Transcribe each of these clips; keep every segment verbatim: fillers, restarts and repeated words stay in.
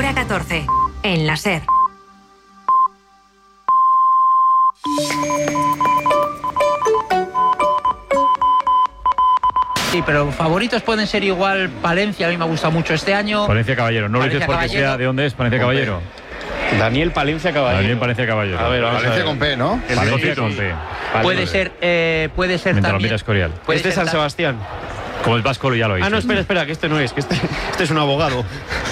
Hora catorce, en la SER. Sí, pero favoritos pueden ser igual Palencia, a mí me gusta mucho este año. Palencia Caballero, no lo dices porque Caballero. sea de dónde es Palencia Caballero. Daniel Palencia Caballero. Daniel Palencia Caballero. A ver, vamos Valencia a ver. con P, ¿no? El Palencia bigotito. con P. Puede ser, eh, puede ser Mientras lo también. mira Escorial. puede Este es ser San tam- Sebastián. Como el Vasco ya lo hizo. Ah, no, espera, espera, que este no es, que este, este es un abogado.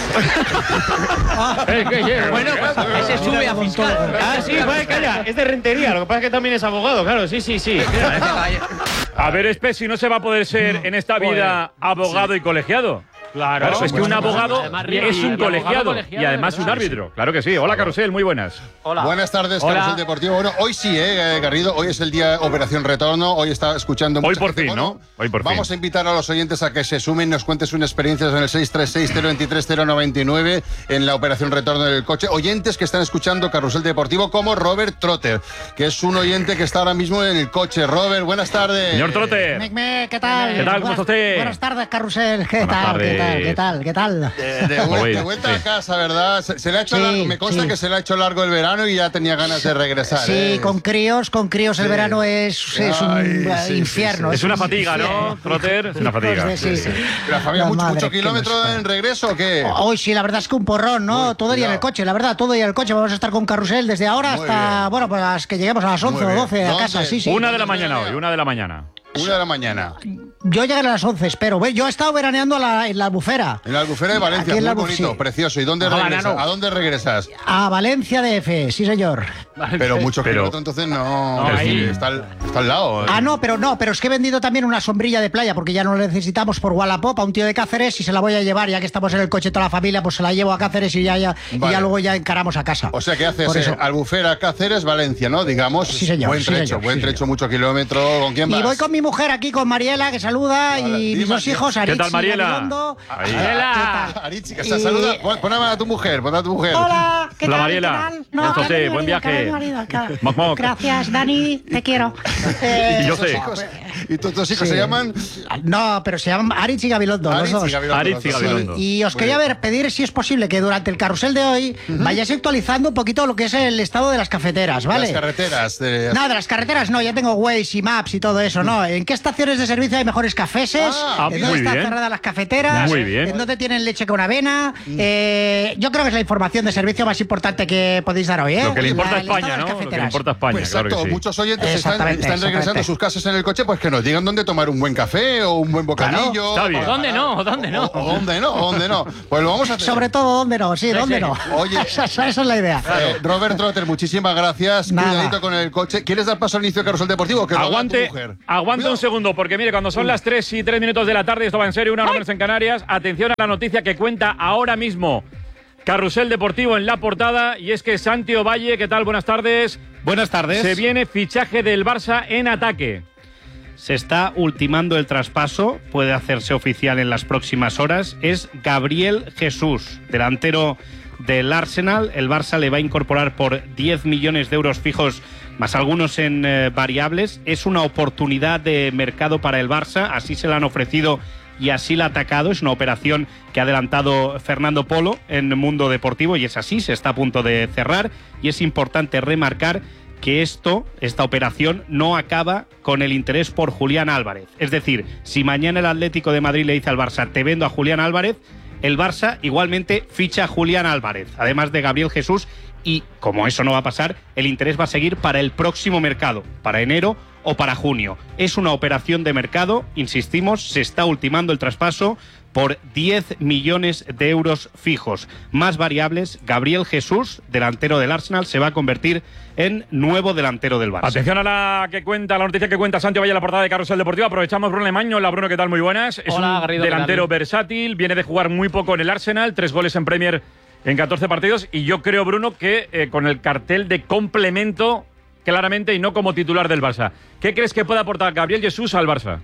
Eh, que lleva. Bueno, pues ese sube a fiscal. Ah, sí, pues calla, es de Rentería, lo que pasa es que también es abogado, claro, sí, sí, sí. Palencia Caballero. A ver, Espesi, no se va a poder ser en esta vida abogado y colegiado. Claro, Claro, es que un abogado Además, es un abogado colegiado colegiado, y además de un verdad. árbitro. Claro que sí. Hola, Carrusel, muy buenas. Hola. Buenas tardes, Hola. Carrusel Deportivo. Bueno, hoy sí, eh, Garrido, hoy es el día Operación Retorno, hoy está escuchando Hoy mucha por gente. fin, Bueno, ¿no? Hoy por vamos fin. a invitar a los oyentes a que se sumen, nos cuenten sus experiencias en el seis tres seis, cero dos tres, cero nueve nueve en la Operación Retorno del coche. Oyentes que están escuchando Carrusel Deportivo como Robert Trotter, que es un oyente que está ahora mismo en el coche. Robert, buenas tardes. Señor Trotter. Mecme, ¿qué tal? ¿Qué tal? ¿Cómo Buenas- está usted? Buenas tardes, Carrusel. ¿Qué Buenas tal? ¿Qué tal? tardes. ¿Qué tal? ¿Qué tal? Eh, de, Como vuel- veis, de vuelta sí. a casa, ¿verdad? Se, se le ha hecho Sí, largo- me consta sí. que se le ha hecho largo el verano y ya tenía ganas de regresar. Sí, ¿eh? con críos, con críos el Sí. verano es, es un Ay, eh, sí, sí, infierno. sí. Es una un fatiga, ¿no, infierno. Trotter? Es una fatiga. Hijos de- sí, sí. Pero, Fabián, La ¿mucho, madre mucho que kilómetro nos parió. en regreso o qué? Hoy sí, la verdad es que un porrón, ¿no? Uy, todo el día en el cuidado. coche, la verdad, todo el día en el coche. Vamos a estar con Carrusel desde ahora Muy hasta, bien. bueno, pues hasta que lleguemos a las once Muy o bien. doce a ¿Dónde? casa, sí, sí. Una de la mañana hoy, una de la mañana. Una de la mañana. Yo llegaré a las once, espero. Ve, Yo he estado veraneando a la- en la Albufera. En la Albufera de Valencia, Aquí en muy la Albu- bonito, sí. precioso. ¿Y dónde Ojalá, regresas? Nano. ¿A dónde regresas? A Valencia D F, sí, señor. Pero mucho Pero- kilómetro, entonces no. No, Es ahí- decir, está, al, está al lado. Ah, no, pero no, pero es que he vendido también una sombrilla de playa porque ya no la necesitamos por Wallapop a un tío de Cáceres y se la voy a llevar, ya que estamos en el coche toda la familia, pues se la llevo a Cáceres y ya, ya, y Vale. ya luego ya encaramos a casa. O sea que haces Por eh, eso. Albufera, Cáceres, Valencia, ¿no? Digamos. Sí, señor, Buen sí, trecho, señor, buen sí, trecho, señor. mucho kilómetro. ¿Con quién vas? Y voy con mi mujer aquí, con Mariela, que saluda, Hola, y dime, mis dos ¿qué- hijos, ¿Qué Aritz tal, y Mariela? Gabilondo. Ahí. Mariela. Aritzi, que se Y- saluda. Pon, pon a tu mujer, pon a tu mujer. Hola, ¿qué Hola, tal? Mariela. ¿Qué tal? Bien, José, que ha venido buen marido, que ha viaje. venido marido, que- Moc, moc. Gracias, Dani, te quiero. Eh, Y yo ¿Tus sé. hijos? ¿Y tus dos hijos Sí. se llaman? No, pero se llaman Aritz y Gabilondo, los Aritz y dos. Gabilondo, Aritz los y dos. Gabilondo. Y os Muy quería bien. ver, pedir si es posible que durante el carrusel de hoy vayáis actualizando un poquito lo que es el estado de las cafeteras, ¿vale? Las carreteras. De... No, de las carreteras no, ya tengo Waze y Maps y todo eso, ¿no? ¿En qué estaciones de servicio hay mejores cafeses? Ah, ¿En muy dónde están bien. cerradas las cafeteras? Muy bien. ¿En dónde tienen leche con avena? Eh, yo creo que es la información de servicio más importante que podéis dar hoy, ¿eh? Lo que le importa a La- el estado España, de ¿no? las Lo que le cafeteras. importa a España, Pues claro exacto, que sí. muchos oyentes están, Exactamente, están regresando exactamente. a sus casas en el coche, pues que nos digan dónde tomar un buen café o un buen bocadillo. está bien. para- ¿Dónde no? ¿Dónde no? O, o dónde no, o dónde no. Pues lo vamos a hacer. Sobre todo, ¿dónde no? Sí, ¿dónde sí. no? Oye. esa, esa- esa es la idea. Eh, Robert Trotter, muchísimas gracias. Nada. Cuidadito con el coche. ¿Quieres dar paso al inicio de Carrusel Deportivo? Que lo haga tu Aguante, mujer. aguante Cuidado. un segundo, porque mire, cuando son las tres y tres minutos de la tarde, esto va en serio, una hora menos en Canarias, atención a la noticia que cuenta ahora mismo Carrusel Deportivo en la portada, y es que Santi Ovalle, ¿qué tal? Buenas tardes. Buenas tardes. Se viene fichaje del Barça en ataque. Se está ultimando el traspaso, puede hacerse oficial en las próximas horas. Es Gabriel Jesús, delantero del Arsenal. El Barça le va a incorporar por diez millones de euros fijos, más algunos en eh, variables. Es una oportunidad de mercado para el Barça, así se la han ofrecido y así la ha atacado. Es una operación que ha adelantado Fernando Polo en el mundo deportivo y es así, se está a punto de cerrar. Y es importante remarcar que esto, esta operación, no acaba con el interés por Julián Álvarez. Es decir, si mañana el Atlético de Madrid le dice al Barça, te vendo a Julián Álvarez, el Barça igualmente ficha a Julián Álvarez, además de Gabriel Jesús, y como eso no va a pasar, el interés va a seguir para el próximo mercado, para enero o para junio. Es una operación de mercado, insistimos, se está ultimando el traspaso por diez millones de euros fijos. Más variables, Gabriel Jesús, delantero del Arsenal, se va a convertir en nuevo delantero del Barça. Atención a la que cuenta, la noticia que cuenta Santi Ovalle en la portada de Carrusel Deportivo. Aprovechamos Bruno Lemaño. Hola, Bruno, ¿qué tal? Muy buenas. Es Hola, un Garrido, ¿qué delantero tal? versátil, viene de jugar muy poco en el Arsenal, tres goles en Premier en catorce partidos, y yo creo, Bruno, que eh, con el cartel de complemento claramente y no como titular del Barça. ¿Qué crees que puede aportar Gabriel Jesús al Barça?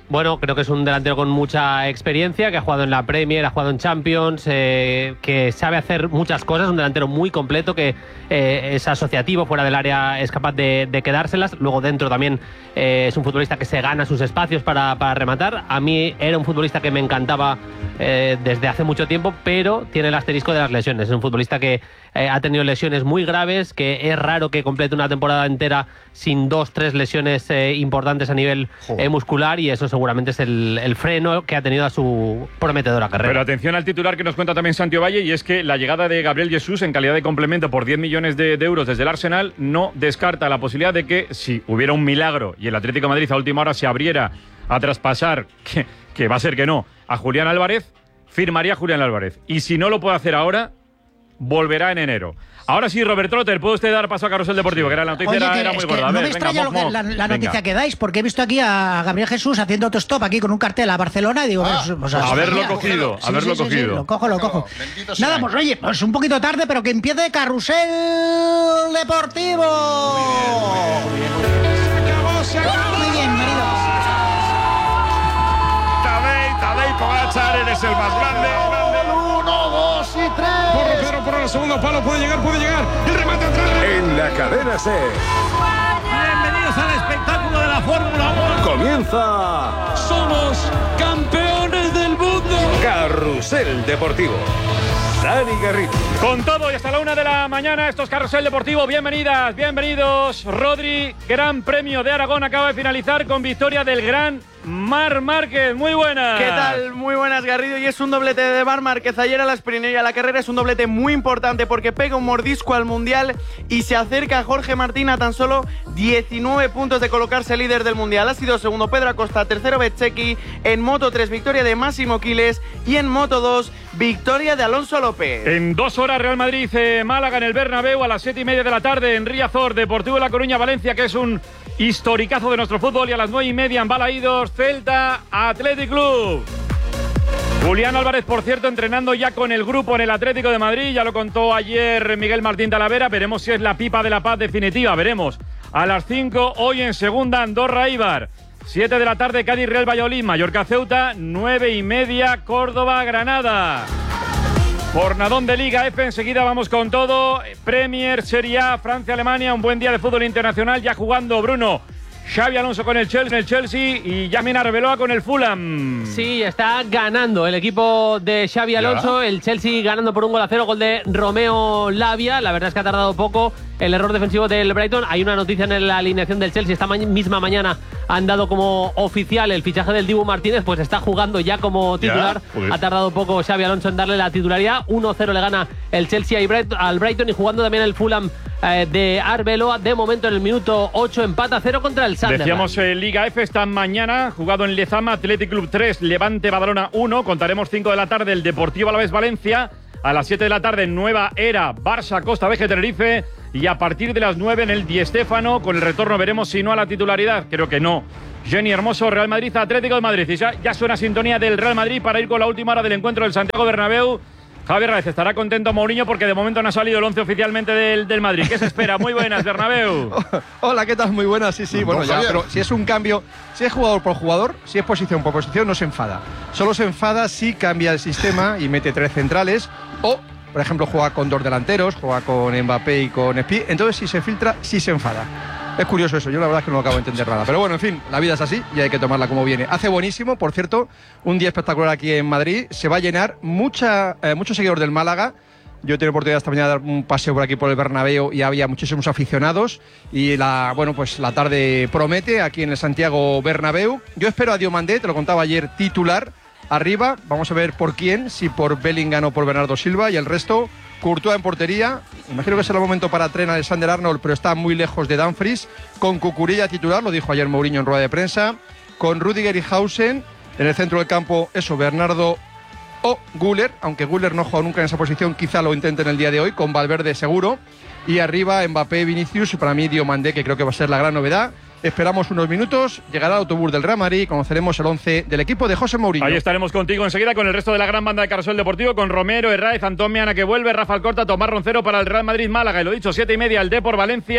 Bueno, creo que es un delantero con mucha experiencia, que ha jugado en la Premier, ha jugado en Champions, eh, que sabe hacer muchas cosas, un delantero muy completo, que eh, es asociativo, fuera del área es capaz de, de quedárselas, luego dentro también eh, es un futbolista que se gana sus espacios para, para rematar. A mí era un futbolista que me encantaba eh, desde hace mucho tiempo, pero tiene el asterisco de las lesiones. Es un futbolista que eh, ha tenido lesiones muy graves, que es raro que complete una temporada entera sin dos, tres lesiones eh, importantes a nivel eh, muscular, y eso seguramente es el, el freno que ha tenido a su prometedora carrera. Pero atención al titular que nos cuenta también Santi Valle, y es que la llegada de Gabriel Jesús en calidad de complemento por diez millones de, de euros desde el Arsenal no descarta la posibilidad de que, si hubiera un milagro y el Atlético de Madrid a última hora se abriera a traspasar, que, que va a ser que no, a Julián Álvarez, firmaría a Julián Álvarez. Y si no lo puede hacer ahora, volverá en enero. Ahora sí, Robert Trotter, ¿puede usted dar paso a Carrusel Deportivo? Que era la noticia, Oye, era, que, era es muy que gorda. A no ver, me extraña venga, lo que, Moc, la, la noticia venga. que dais, porque he visto aquí a Gabriel Jesús haciendo autostop aquí con un cartel a Barcelona y digo, Ah, pues, pues, haberlo mira, cogido, sí, haberlo sí, sí, sí, cogido. lo cojo, lo cojo. Bendito sea. Nada, pues oye, pues un poquito tarde, pero que empiece Carrusel Deportivo. Muy bien, maridos. Tadej, Tadej Pogačar, eres el más grande. Uno, dos y tres. Porro, Pedro, por el segundo palo, puede llegar, puede llegar. El remate atrás. En la cadena C. Bienvenidos al espectáculo de la Fórmula uno. Comienza. Somos campeones del mundo. Carrusel Deportivo. Dani Garrido. Con todo y hasta la una de la mañana, esto es Carrusel Deportivo. Bienvenidas, bienvenidos. Rodri, Gran Premio de Aragón acaba de finalizar con victoria del gran Marc Márquez. Muy buenas. ¿Qué tal? Muy buenas, Garrido. Y es un doblete de Marc Márquez ayer a la Sprint y a la carrera. Es un doblete muy importante porque pega un mordisco al Mundial y se acerca a Jorge Martín a tan solo diecinueve puntos de colocarse líder del Mundial. Ha sido segundo Pedro Acosta, tercero Bezzecchi, en Moto tres victoria de Máximo Quiles y en Moto dos victoria de Alonso López. En dos horas Real Madrid, eh, Málaga en el Bernabéu a las siete y media de la tarde en Riazor, Deportivo de La Coruña, Valencia, que es un historicazo de nuestro fútbol, y a las nueve y media en Balaídos, Celta Athletic Club. Julián Álvarez, por cierto, entrenando ya con el grupo en el Atlético de Madrid, ya lo contó ayer Miguel Martín Talavera, veremos si es la pipa de la paz definitiva, veremos. A las cinco, hoy en segunda, Andorra Eibar. siete de la tarde, Cádiz Real Valladolid, Mallorca Ceuta, nueve y media, Córdoba Granada. Jornadón de Liga F, enseguida vamos con todo. Premier, Serie A, Francia, Alemania, un buen día de fútbol internacional, ya jugando Bruno. Xabi Alonso con el Chelsea, el Chelsea y Yamin Arbeloa con el Fulham. Sí, está ganando el equipo de Xabi Alonso, ¿ya? El Chelsea ganando por un gol a cero, gol de Romeo Lavia. La verdad es que ha tardado poco el error defensivo del Brighton. Hay una noticia en la alineación del Chelsea. Esta ma misma mañana han dado como oficial el fichaje del Dibu Martínez, pues está jugando ya como titular. ¿Ya? Ha tardado poco Xabi Alonso en darle la titularidad. uno cero le gana el Chelsea al Brighton, y jugando también el Fulham eh, de Arbeloa. De momento en el minuto ocho empata cero contra el Sunderland. Decíamos eh, Liga F esta mañana, jugado en Lezama, Athletic Club tres, Levante Badalona uno. Contaremos cinco de la tarde el Deportivo Alavés Valencia. A las siete de la tarde, Nueva Era, Barça, Costa Veje, Tenerife. Y a partir de las nueve en el Di Stéfano, con el retorno veremos si no a la titularidad. Creo que no. Jenny Hermoso, Real Madrid, Atlético de Madrid. Y ya, ya suena sintonía del Real Madrid para ir con la última hora del encuentro del Santiago Bernabéu. Javier Raez, estará contento Mourinho porque de momento no ha salido el once oficialmente del, del Madrid. ¿Qué se espera? Muy buenas, Bernabéu. Hola, ¿qué tal? Muy buenas, sí, sí. Bueno, ya, pero si es un cambio, si es jugador por jugador, si es posición por posición, no se enfada. Solo se enfada si cambia el sistema y mete tres centrales o, por ejemplo, juega con dos delanteros, juega con Mbappé y con Spi. Entonces, si se filtra, sí se enfada. Es curioso eso, yo la verdad es que no acabo de entender nada. Pero bueno, en fin, la vida es así y hay que tomarla como viene. Hace buenísimo, por cierto, un día espectacular aquí en Madrid. Se va a llenar mucha, eh, muchos seguidores del Málaga. Yo he tenido oportunidad esta mañana de dar un paseo por aquí por el Bernabéu y había muchísimos aficionados. Y la, bueno, pues la tarde promete aquí en el Santiago Bernabéu. Yo espero a Diomandé, te lo contaba ayer, titular. Arriba, vamos a ver por quién, si por Bellingham o por Bernardo Silva, y el resto, Courtois en portería. Imagino que será el momento para Trent Alexander-Arnold, pero está muy lejos de Dumfries. Con Cucurella titular, lo dijo ayer Mourinho en rueda de prensa. Con Rüdiger y Hausen. En el centro del campo, eso, Bernardo o Güler, aunque Güler no ha jugado nunca en esa posición, quizá lo intenten el día de hoy, con Valverde seguro. Y arriba, Mbappé, Vinicius, y para mí Diomandé, que creo que va a ser la gran novedad. Esperamos unos minutos, llegará el autobús del Real Madrid y conoceremos el once del equipo de José Mourinho. Ahí estaremos contigo enseguida con el resto de la gran banda de Carrusel Deportivo, con Romero, Herráez, Antón Meana que vuelve, Rafa Alcorta, Tomás Roncero para el Real Madrid Málaga. Y lo dicho, siete y media el Depor Valencia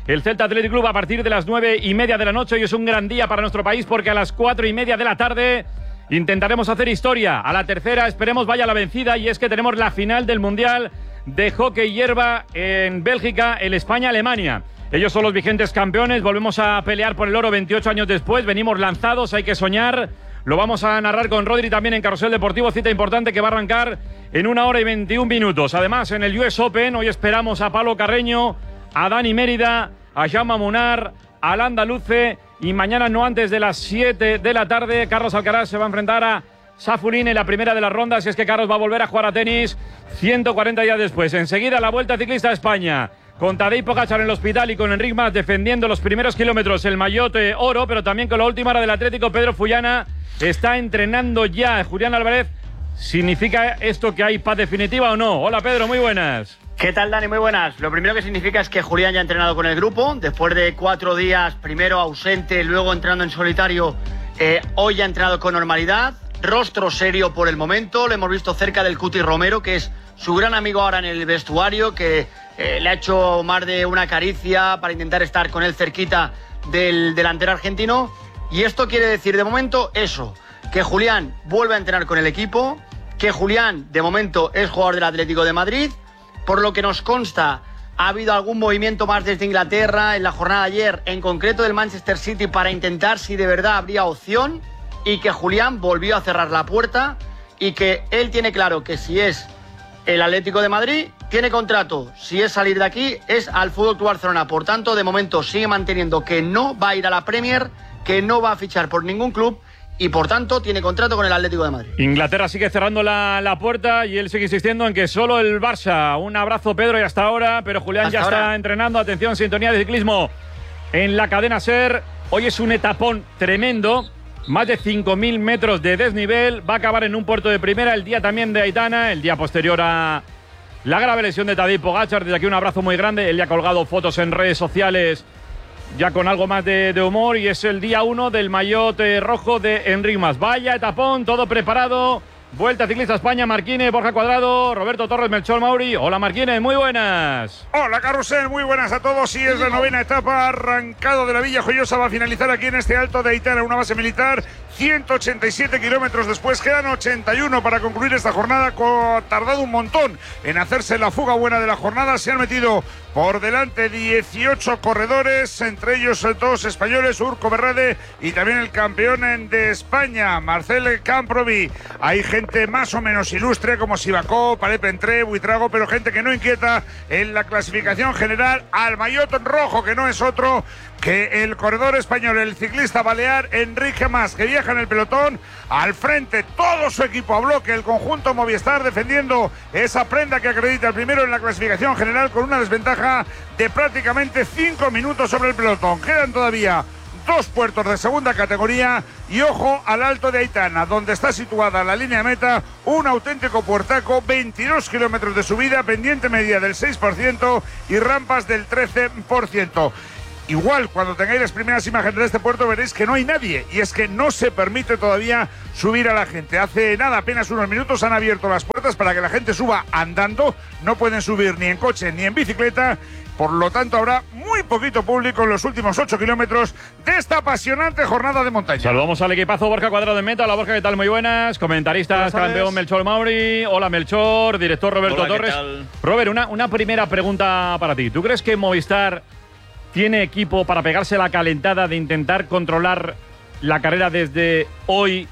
el Celta Athletic Club a partir de las nueve y media de la noche. Y es un gran día para nuestro país porque a las cuatro y media de la tarde intentaremos hacer historia. A la tercera esperemos vaya la vencida y es que tenemos la final del Mundial de Hockey Hierba en Bélgica, el España-Alemania. Ellos son los vigentes campeones, volvemos a pelear por el oro veintiocho años después, venimos lanzados, hay que soñar. Lo vamos a narrar con Rodri también en Carrusel Deportivo, cita importante que va a arrancar en una hora y veintiún minutos. Además, en el U S Open, hoy esperamos a Pablo Carreño, a Dani Mérida, a Jaume Munar, al andaluce, y mañana no antes de las siete de la tarde, Carlos Alcaraz se va a enfrentar a Safulín en la primera de las rondas, y es que Carlos va a volver a jugar a tenis ciento cuarenta días después. Enseguida la Vuelta Ciclista a España, con Tadej Pogačar en el hospital y con Enric Mas defendiendo los primeros kilómetros, el maillot eh, oro, pero también con la última hora del Atlético. Pedro Fullana está entrenando ya. Julián Álvarez, ¿significa esto que hay paz definitiva o no? Hola Pedro, muy buenas. ¿Qué tal, Dani? Muy buenas. Lo primero que significa es que Julián ya ha entrenado con el grupo, después de cuatro días, primero ausente, luego entrenando en solitario, eh, hoy ya ha entrenado con normalidad, rostro serio por el momento, lo hemos visto cerca del Cuti Romero, que es su gran amigo ahora en el vestuario, que eh, le ha hecho más de una caricia para intentar estar con él cerquita del delantero argentino, y esto quiere decir de momento eso, que Julián vuelve a entrenar con el equipo, que Julián de momento es jugador del Atlético de Madrid. Por lo que nos consta, ha habido algún movimiento más desde Inglaterra en la jornada de ayer, en concreto del Manchester City, para intentar si de verdad habría opción, y que Julián volvió a cerrar la puerta y que él tiene claro que si es el Atlético de Madrid, tiene contrato. Si es salir de aquí, es al F C Barcelona. Por tanto, de momento sigue manteniendo que no va a ir a la Premier, que no va a fichar por ningún club, y por tanto tiene contrato con el Atlético de Madrid. Inglaterra sigue cerrando la, la puerta y él sigue insistiendo en que solo el Barça. Un abrazo, Pedro, y hasta ahora, pero Julián hasta ya ahora. Está entrenando. Atención, sintonía de ciclismo en la cadena SER. Hoy es un etapón tremendo, más de cinco mil metros de desnivel, va a acabar en un puerto de primera, el día también de Aitana, el día posterior a la grave lesión de Tadej Pogačar. Desde aquí un abrazo muy grande, él ya ha colgado fotos en redes sociales ya con algo más de, de humor, y es el día uno del maillot eh, rojo de Enric Mas. Vaya etapón, todo preparado. Vuelta Ciclista España, Marquine, Borja Cuadrado, Roberto Torres, Melchor Mauri. Hola Marquine, muy buenas. Hola Carrusel, muy buenas a todos. Sí, es la novena etapa, arrancado de la Villa Joyosa, va a finalizar aquí en este Alto de Aitana, una base militar. ciento ochenta y siete kilómetros después, quedan ochenta y uno para concluir esta jornada. Ha tardado un montón en hacerse la fuga buena de la jornada. Se han metido por delante dieciocho corredores, entre ellos dos españoles, Urco Berrade y también el campeón de España, Marcel Camprovi. Hay gente más o menos ilustre como Sivakov, Palep Entré, Buitrago, pero gente que no inquieta en la clasificación general. Al maillot rojo, que no es otro que el corredor español, el ciclista balear Enric Mas, que viaja en el pelotón. Al frente todo su equipo a bloque, el conjunto Movistar, defendiendo esa prenda que acredita el primero en la clasificación general, con una desventaja de prácticamente cinco minutos sobre el pelotón. Quedan todavía dos puertos de segunda categoría y ojo al Alto de Aitana, donde está situada la línea de meta, un auténtico puertaco, veintidós kilómetros de subida, pendiente media del seis por ciento y rampas del trece por ciento. Igual, cuando tengáis las primeras imágenes de este puerto veréis que no hay nadie, y es que no se permite todavía subir a la gente. Hace nada, apenas unos minutos, han abierto las puertas para que la gente suba andando. No pueden subir ni en coche ni en bicicleta. Por lo tanto, habrá muy poquito público en los últimos ocho kilómetros de esta apasionante jornada de montaña. Saludamos al equipazo. Borja Cuadrado en meta. Hola Borja, ¿qué tal? Muy buenas. Comentaristas, campeón Melchor Mauri. Hola Melchor, director Roberto Hola, Torres. Robert, una, una primera pregunta para ti. ¿Tú crees que Movistar tiene equipo para pegarse la calentada de intentar controlar la carrera desde hoy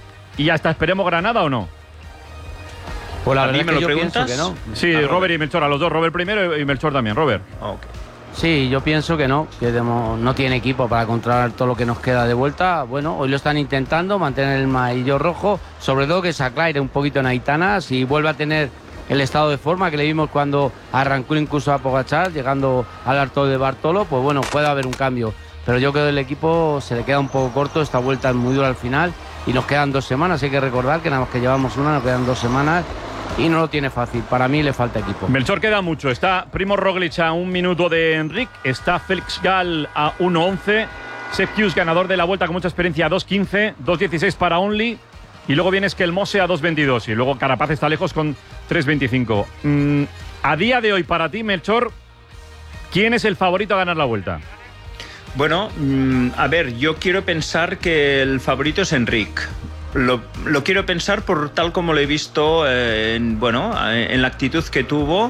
y hasta esperemos Granada o no? Pues la ¿A verdad mí me es que lo yo preguntas? pienso que no. Sí, Robert. Robert y Melchor, a los dos. Robert primero y Melchor también. Robert. Okay. Sí, yo pienso que no, que no tiene equipo para controlar todo lo que nos queda de vuelta. Bueno, hoy lo están intentando, mantener el maillot rojo, sobre todo que se aclare un poquito en Aitana, si vuelve a tener el estado de forma que le vimos cuando arrancó incluso a Pogačar, llegando al Alto de Bartolo, pues bueno, puede haber un cambio. Pero yo creo que el equipo se le queda un poco corto, esta vuelta es muy dura al final y nos quedan dos semanas, hay que recordar que nada más que llevamos una, nos quedan dos semanas y no lo tiene fácil, para mí le falta equipo. Melchor, queda mucho, está Primo Roglic a un minuto de Enric, está Félix Gall a uno once, Sepp Kuss, ganador de la Vuelta con mucha experiencia, a dos quince, dos dieciséis para Only. Y luego viene Esquelmose a dos veintidós. Y luego Carapaz está lejos con tres veinticinco. Mm, a día de hoy, para ti, Melchor, ¿Quién es el favorito a ganar la Vuelta? Bueno, a ver, yo quiero pensar que el favorito es Enric. Lo, lo quiero pensar por tal como lo he visto eh, en, bueno, en la actitud que tuvo.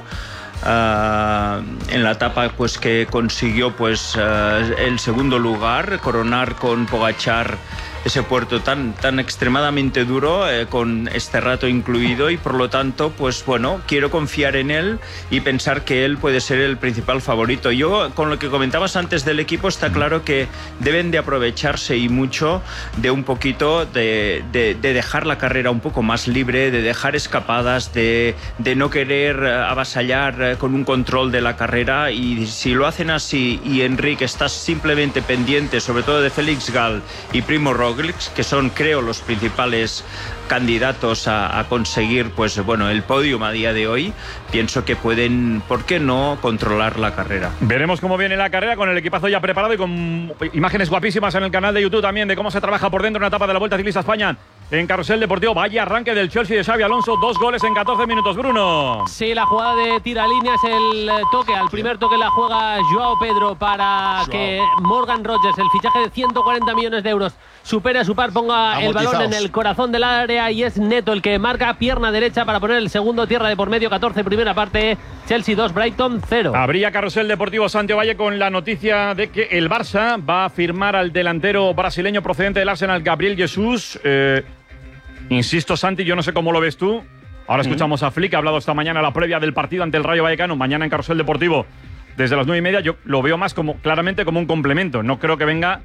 Uh, en la etapa pues que consiguió pues uh, el segundo lugar, coronar con Pogačar ese puerto tan, tan extremadamente duro, eh, con este rato incluido, y por lo tanto, pues bueno, quiero confiar en él y pensar que él puede ser el principal favorito. Yo, con lo que comentabas antes del equipo, está claro que deben de aprovecharse y mucho de un poquito de, de, de dejar la carrera un poco más libre, de dejar escapadas, de, de no querer avasallar con un control de la carrera, y si lo hacen así y Enric está simplemente pendiente, sobre todo de Félix Gall y Primo Roglic, que son, creo, los principales candidatos a, a conseguir pues bueno el podium a día de hoy, pienso que pueden, ¿por qué no?, controlar la carrera. Veremos cómo viene la carrera con el equipazo ya preparado y con imágenes guapísimas en el canal de YouTube también de cómo se trabaja por dentro una etapa de la Vuelta Ciclista a España en Carrusel Deportivo. Vaya arranque del Chelsea de Xabi Alonso, dos goles en catorce minutos, Bruno. Sí, la jugada de tiralíneas, el toque, al primer toque la juega Joao Pedro para Joao. que Morgan Rogers, el fichaje de ciento cuarenta millones de euros, supere a su par, ponga el balón en el corazón del área, y es Neto el que marca pierna derecha para poner el segundo, tierra de por medio, catorce primera parte, Chelsea dos, Brighton cero. Habría Carrusel Deportivo Santiago Valle con la noticia de que el Barça va a firmar al delantero brasileño procedente del Arsenal, Gabriel Jesús. Eh, insisto, Santi, yo no sé cómo lo ves tú. Ahora escuchamos mm. a Flick, ha hablado esta mañana la previa del partido ante el Rayo Vallecano, mañana en Carrusel Deportivo desde las nueve y media. Yo lo veo más como claramente como un complemento. No creo que venga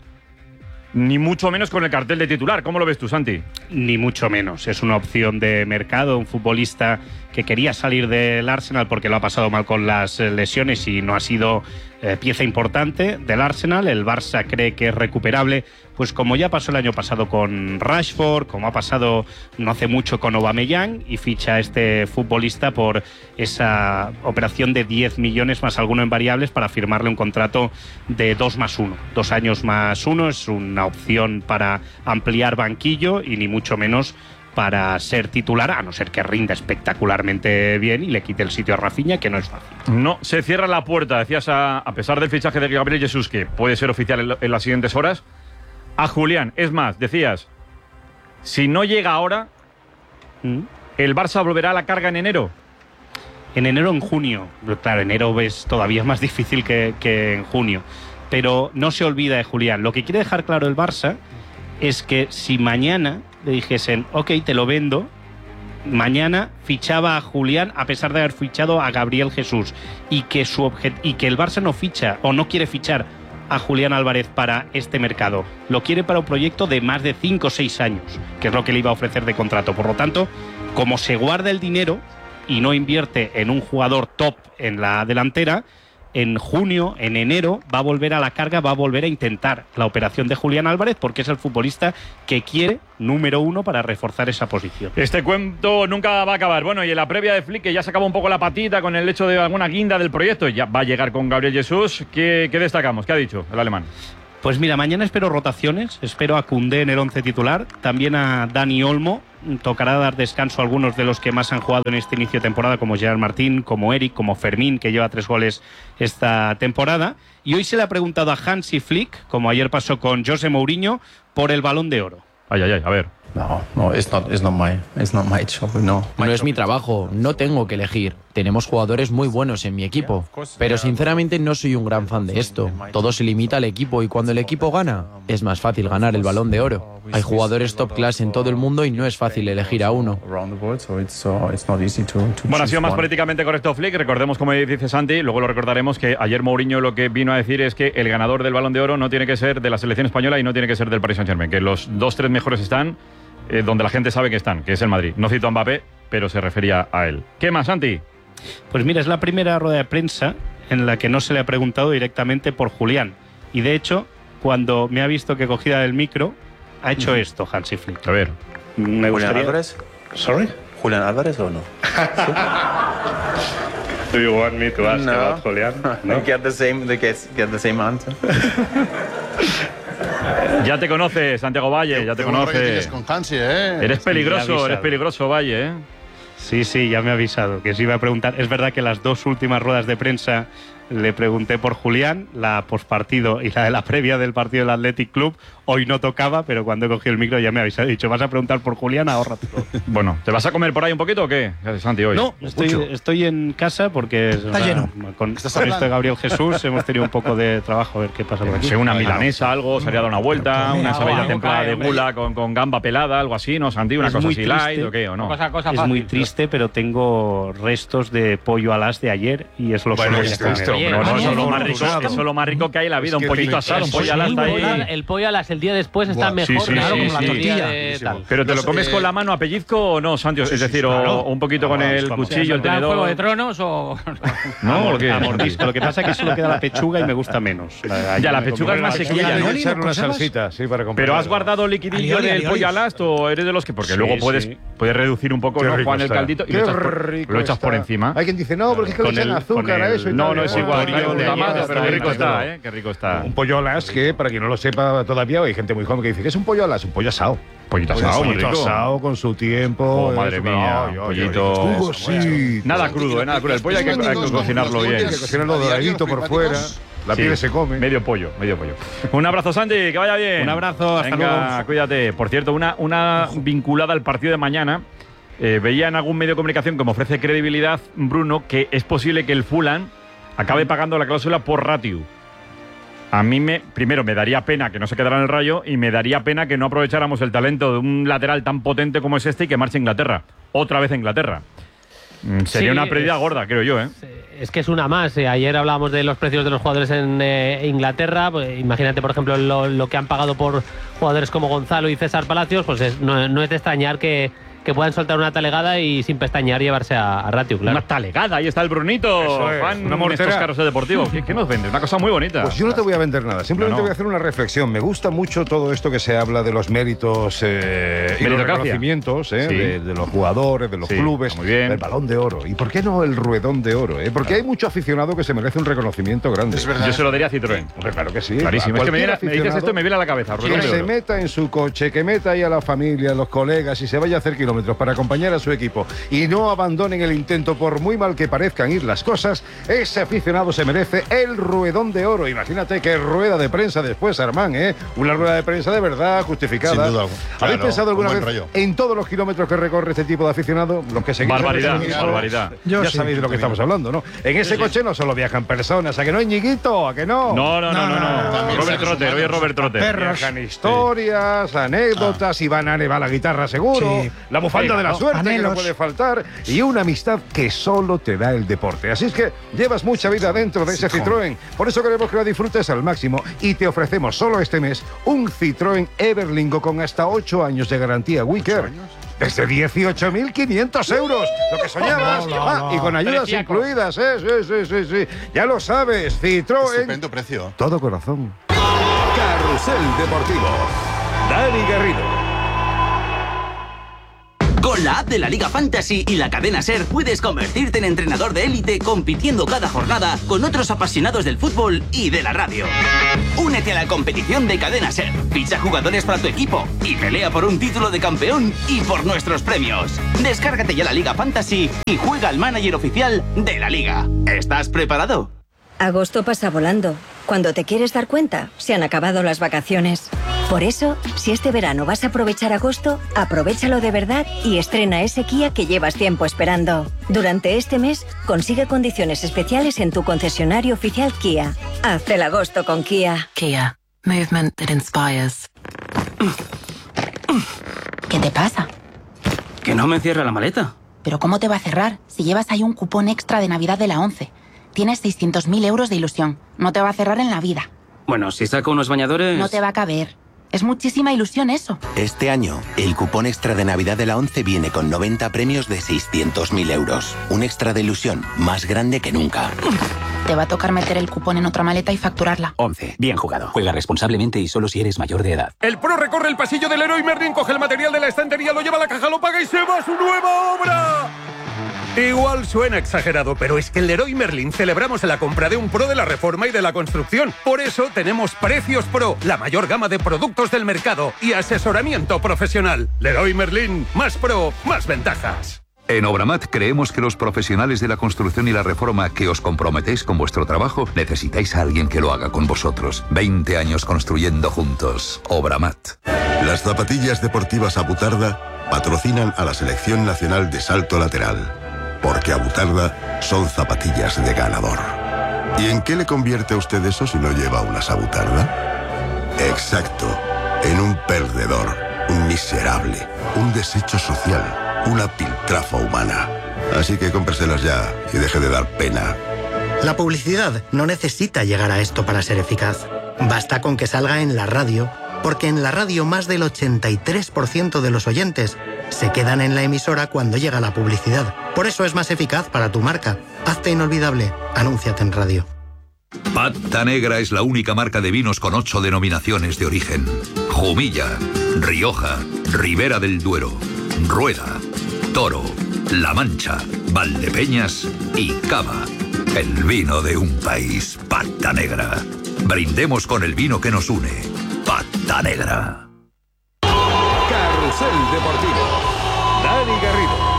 ni mucho menos con el cartel de titular. ¿Cómo lo ves tú, Santi? Ni mucho menos. Es una opción de mercado, un futbolista que quería salir del Arsenal porque lo ha pasado mal con las lesiones y no ha sido eh, pieza importante del Arsenal. El Barça cree que es recuperable, pues como ya pasó el año pasado con Rashford, como ha pasado no hace mucho con Aubameyang, y ficha a este futbolista por esa operación de diez millones más alguno en variables para firmarle un contrato de dos más uno. Dos años más uno, es una opción para ampliar banquillo y ni mucho menos para ser titular, a no ser que rinda espectacularmente bien y le quite el sitio a Rafinha, que no es fácil. No se cierra la puerta, decías, a, a pesar del fichaje de Gabriel Jesús, que puede ser oficial en, en las siguientes horas, a Julián. Es más, decías, si no llega ahora, ¿Mm? ¿el Barça volverá a la carga en enero? En enero o en junio. Claro, enero es todavía más difícil que, que en junio. Pero no se olvida de Julián. Lo que quiere dejar claro el Barça es que si mañana le dijesen, ok, te lo vendo, mañana fichaba a Julián a pesar de haber fichado a Gabriel Jesús, y que, su objet- y que el Barça no ficha o no quiere fichar a Julián Álvarez para este mercado, lo quiere para un proyecto de más de cinco o seis años, que es lo que le iba a ofrecer de contrato. Por lo tanto, como se guarda el dinero y no invierte en un jugador top en la delantera, en junio, en enero, va a volver a la carga, va a volver a intentar la operación de Julián Álvarez, porque es el futbolista que quiere, número uno, para reforzar esa posición. Este cuento nunca va a acabar. Bueno, y en la previa de Flick, que ya sacaba un poco la patita con el hecho de alguna guinda del proyecto, ya va a llegar con Gabriel Jesús. ¿Qué, qué destacamos? ¿Qué ha dicho el alemán? Pues mira, mañana espero rotaciones, espero a Koundé en el once titular, también a Dani Olmo. Tocará dar descanso a algunos de los que más han jugado en este inicio de temporada, como Gerard Martín, como Eric, como Fermín, que lleva tres goles esta temporada. Y hoy se le ha preguntado a Hansi Flick, como ayer pasó con José Mourinho, por el Balón de Oro. Ay, ay, ay, a ver. No, no, it's not, it's not my, it's not my job, no. No es mi trabajo, no tengo que elegir. Tenemos jugadores muy buenos en mi equipo, pero sinceramente no soy un gran fan de esto. Todo se limita al equipo, y cuando el equipo gana, es más fácil ganar el Balón de Oro. Hay jugadores top class en todo el mundo y no es fácil elegir a uno. Bueno, ha sido más políticamente correcto Flick. Recordemos, como dice Santi, luego lo recordaremos, que ayer Mourinho lo que vino a decir es que el ganador del Balón de Oro no tiene que ser de la selección española y no tiene que ser del Paris Saint-Germain, que los dos, tres mejores están eh, donde la gente sabe que están, que es el Madrid. No cito a Mbappé, pero se refería a él. ¿Qué más, Santi? Pues mira, es la primera rueda de prensa en la que no se le ha preguntado directamente por Julián. Y de hecho, cuando me ha visto que cogía el micro, ha hecho mm. esto, Hansi Flick. A ver. Me gustaría... ¿Julián Álvarez? ¿Sorry? ¿Julián Álvarez o no? ¿Sí? Do you want me to ask no. about Julián? No. Get the same, get, get the same answer. Ya te conoce, Santiago Valle, ya te conoce. Con Hansi, ¿eh? Eres peligroso, eres peligroso, Valle, ¿eh? Sí, sí, ya me ha avisado que se iba a preguntar. Es verdad que las dos últimas ruedas de prensa le pregunté por Julián, la pospartido y la de la previa del partido del Athletic Club. Hoy no tocaba, pero cuando he cogido el micro ya me habéis dicho, ¿vas a preguntar por Julián? Ahórrate. Bueno, ¿te vas a comer por ahí un poquito o qué? ¿Qué haces, Santi, hoy? No, estoy, estoy en casa porque Está lleno. con esto de Gabriel Jesús hemos tenido un poco de trabajo a ver qué pasa por aquí. Sí, una milanesa, algo, se habría dado una vuelta, una ensalada agua, templada de agua, gula con, con gamba pelada, algo así, ¿no, Santi? Una Es cosa muy así triste. light o qué, o no. Cosa, cosa es fácil. muy triste, pero tengo restos de pollo al as de ayer y es lo que Bueno, voy a es comer. triste, hombre, no, eso es lo más rico, eso es lo más rico que hay en la vida, un pollito asado, un pollo al as ahí. El pollo alas el día después está mejor, Sí, sí, claro, sí, como la sí. tortilla de tal. Pero te lo No sé, comes eh, con la mano a pellizco o no, Santi, es decir, o- claro. o un poquito con el cuchillo, el tenedor. ¿Juego de Tronos o...? No, ¿o qué? A mordisco. Lo que pasa es que solo queda la pechuga y me gusta menos. Ya, la pechuga es más sequilla, ¿no? una salsita, sí, para Pero has guardado liquidillo Alioli, del alioli. pollo al as o eres de los que porque Sí, luego puedes, sí. puedes reducir un poco, Qué ¿no, rico Juan, el está. caldito y Qué lo echas, por, rico lo echas por está. encima? Hay quien dice, no, porque es que le Con echan el- azúcar con a el- eso y No, tal. no es igual, Pollo está con de tamas, ayer, pero qué rico está, está, ¿eh? Qué rico está. Un pollo alas que, para quien no lo sepa todavía, hay gente muy joven que dice que es un pollo alas, un pollo asado. Pollito asado, muy pollito rico. asado con su tiempo. Oh, madre eso, mía, ay, ay, pollito. ay, jugosito. Nada crudo, ¿eh? Nada crudo. El pollo hay que, hay que cocinarlo bien. Hay que cocinarlo doradito por fuera. La Sí, piel se come. Medio pollo, medio pollo. Un abrazo, Santi, que vaya bien. Un abrazo, hasta Venga, luego. cuídate. Por cierto, una, una vinculada al partido de mañana. Eh, veía en algún medio de comunicación, como ofrece credibilidad, Bruno, que es posible que el Fulham acabe pagando la cláusula por ratio. A mí, me, primero, me daría pena que no se quedara en el Rayo y me daría pena que no aprovecháramos el talento de un lateral tan potente como es este y que marche a Inglaterra. Otra vez a Inglaterra. Mm, Sería Sí, una pérdida es- gorda, creo yo, ¿eh? Es que es una más. Eh, Ayer hablábamos de los precios de los jugadores en eh, Inglaterra. Pues, imagínate, por ejemplo, lo, lo que han pagado por jugadores como Gonzalo y César Palacios. Pues es- no, no es de extrañar que, que puedan soltar una talegada y sin pestañear llevarse a, a Ratio, claro. Una talegada, ahí está el Brunito. Eso es, Juan, una mortera. estos carros de deportivo. ¿Qué, qué nos vende? Una cosa muy bonita. Pues yo no te voy a vender nada, simplemente No, no. voy a hacer una reflexión. Me gusta mucho todo esto que se habla de los méritos eh, y los Meritocracia. reconocimientos eh, Sí. de, de los jugadores, de los Sí, clubes, muy bien. el Balón de Oro. ¿Y por qué no el Ruedón de Oro? eh? Porque hay mucho aficionado que se merece un reconocimiento grande. Es verdad. Yo se lo daría a Citroën. Hombre, claro que sí. Clarísimo. A Es que me, cualquier viene- me dices esto y me viene a la cabeza. Quien Ruedón de se oro. meta en su coche, que meta ahí a la familia, a los colegas y se vaya a hacer kilómetros para acompañar a su equipo y no abandonen el intento por muy mal que parezcan ir las cosas, ese aficionado se merece el Ruedón de Oro. Imagínate qué rueda de prensa después, Armán, ¿eh? Una rueda de prensa de verdad justificada. Sin duda, ¿Habéis claro, pensado alguna un buen vez rollo. en todos los kilómetros que recorre este tipo de aficionado? Los que seguís Barbaridad, en el equipo, barbaridad. Ya Yo sí. sabéis de lo que estamos hablando, ¿no? En ese coche no solo viajan personas, ¿a que no hay ñiguito? ¿A que no? No, no, no, no. no. Robert Trotter, oye Robert Trotter. Viajan historias, anécdotas, Iván Ale va a la guitarra seguro, Sí. la bufanda Sí, de la ¿no? suerte que no Anhelos. puede faltar y una amistad que solo te da el deporte. Así es que llevas mucha vida dentro de ese Citroën. Por eso queremos que lo disfrutes al máximo y te ofrecemos solo este mes un Citroën Everlingo con hasta ocho años de garantía Wicker. Desde dieciocho mil quinientos euros, lo que soñabas. No, no, Ah, no. y con ayudas Preciaco. incluidas, ¿eh? Sí, sí, sí, sí. Ya lo sabes, Citroën. Estupendo precio. Todo corazón. Carrusel Deportivo. Dani Garrido. Con la app de la Liga Fantasy y la cadena SER puedes convertirte en entrenador de élite compitiendo cada jornada con otros apasionados del fútbol y de la radio. Únete a la competición de cadena SER, ficha jugadores para tu equipo y pelea por un título de campeón y por nuestros premios. Descárgate ya la Liga Fantasy y juega al manager oficial de la Liga. ¿Estás preparado? Agosto pasa volando. Cuando te quieres dar cuenta, se han acabado las vacaciones. Por eso, si este verano vas a aprovechar agosto, aprovéchalo de verdad y estrena ese Kia que llevas tiempo esperando. Durante este mes, consigue condiciones especiales en tu concesionario oficial Kia. Haz el agosto con Kia. Kia. Movement that inspires. ¿Qué te pasa? Que no me cierra la maleta. ¿Pero cómo te va a cerrar si llevas ahí un cupón extra de Navidad de la ONCE? Tienes seiscientos mil euros de ilusión. No te va a cerrar en la vida. Bueno, si saco unos bañadores... No te va a caber. Es muchísima ilusión eso. Este año, el cupón extra de Navidad de la ONCE viene con noventa premios de seiscientos mil euros. Un extra de ilusión más grande que nunca. Te va a tocar meter el cupón en otra maleta y facturarla. once. Bien jugado. Juega responsablemente y solo si eres mayor de edad. El pro recorre el pasillo del Leroy Merlin, coge el material de la estantería, lo lleva a la caja, lo paga y se va a su nueva obra. Igual suena exagerado, pero es que en Leroy Merlin celebramos la compra de un pro de la reforma y de la construcción. Por eso tenemos Precios Pro, la mayor gama de productos del mercado y asesoramiento profesional. Leroy Merlin, más pro, más ventajas. En Obramat creemos que los profesionales de la construcción y la reforma que os comprometéis con vuestro trabajo necesitáis a alguien que lo haga con vosotros. veinte años construyendo juntos. Obramat. Las zapatillas deportivas Abutarda patrocinan a la Selección Nacional de Salto Lateral, porque Abutarda son zapatillas de ganador. ¿Y en qué le convierte a usted eso si no lleva unas Abutarda? Exacto, en un perdedor, un miserable, un desecho social, una piltrafa humana. Así que cómpreselas ya y deje de dar pena. La publicidad no necesita llegar a esto para ser eficaz. Basta con que salga en la radio, porque en la radio más del ochenta y tres por ciento de los oyentes se quedan en la emisora cuando llega la publicidad. Por eso es más eficaz para tu marca. Hazte inolvidable. Anúnciate en radio. Pata Negra es la única marca de vinos con ocho denominaciones de origen. Jumilla, Rioja, Ribera del Duero, Rueda, Toro, La Mancha, Valdepeñas y Cava. El vino de un país. Pata Negra. Brindemos con el vino que nos une. Pata Negra. Carrusel Deportivo. Dani Garrido.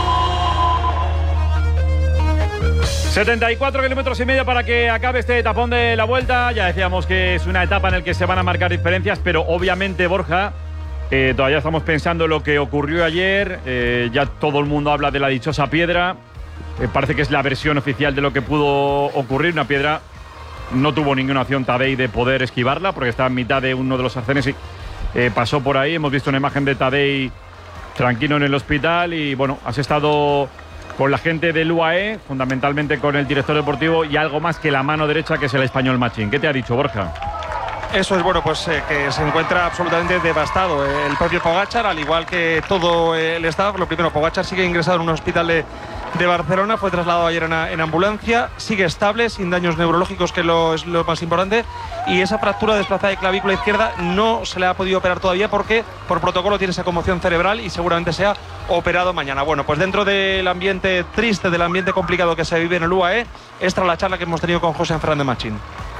setenta y cuatro kilómetros y medio para que acabe este etapón de la Vuelta. Ya decíamos que es una etapa en la que se van a marcar diferencias, pero obviamente, Borja, eh, todavía estamos pensando en lo que ocurrió ayer. Eh, ya todo el mundo habla de la dichosa piedra. Eh, parece que es la versión oficial de lo que pudo ocurrir. Una piedra, no tuvo ninguna opción Tadej de poder esquivarla, porque estaba en mitad de uno de los arcenes y eh, pasó por ahí. Hemos visto una imagen de Tadej tranquilo en el hospital y, bueno, has estado con la gente del U A E, fundamentalmente con el director deportivo y algo más que la mano derecha, que es el español Machín. ¿Qué te ha dicho, Borja? Eso es, bueno, pues eh, que se encuentra absolutamente devastado. Eh, el propio Pogačar, al igual que todo eh, el staff. Lo primero, Pogačar sigue ingresado en un hospital de, de Barcelona, fue trasladado ayer en, en ambulancia, sigue estable, sin daños neurológicos, que lo, es lo más importante, y esa fractura desplazada de clavícula izquierda no se le ha podido operar todavía porque por protocolo tiene esa conmoción cerebral y seguramente sea operado mañana. Bueno, pues dentro del ambiente triste, del ambiente complicado que se vive en el U A E, esta es la charla que hemos tenido con José Fernández Machín.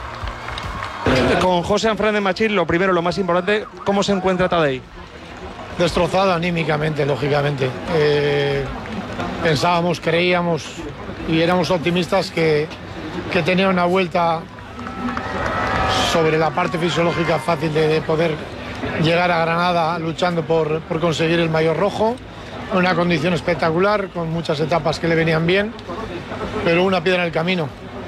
Con José Fernández Machín, lo primero, lo más importante, ¿cómo se encuentra Tadej? Destrozado anímicamente, lógicamente. Eh, pensábamos, creíamos y éramos optimistas que, que tenía una vuelta sobre la parte fisiológica fácil de, de poder llegar a Granada luchando por, por conseguir el maillot rojo. Una condición espectacular, con muchas etapas que le venían bien, pero una piedra en el camino.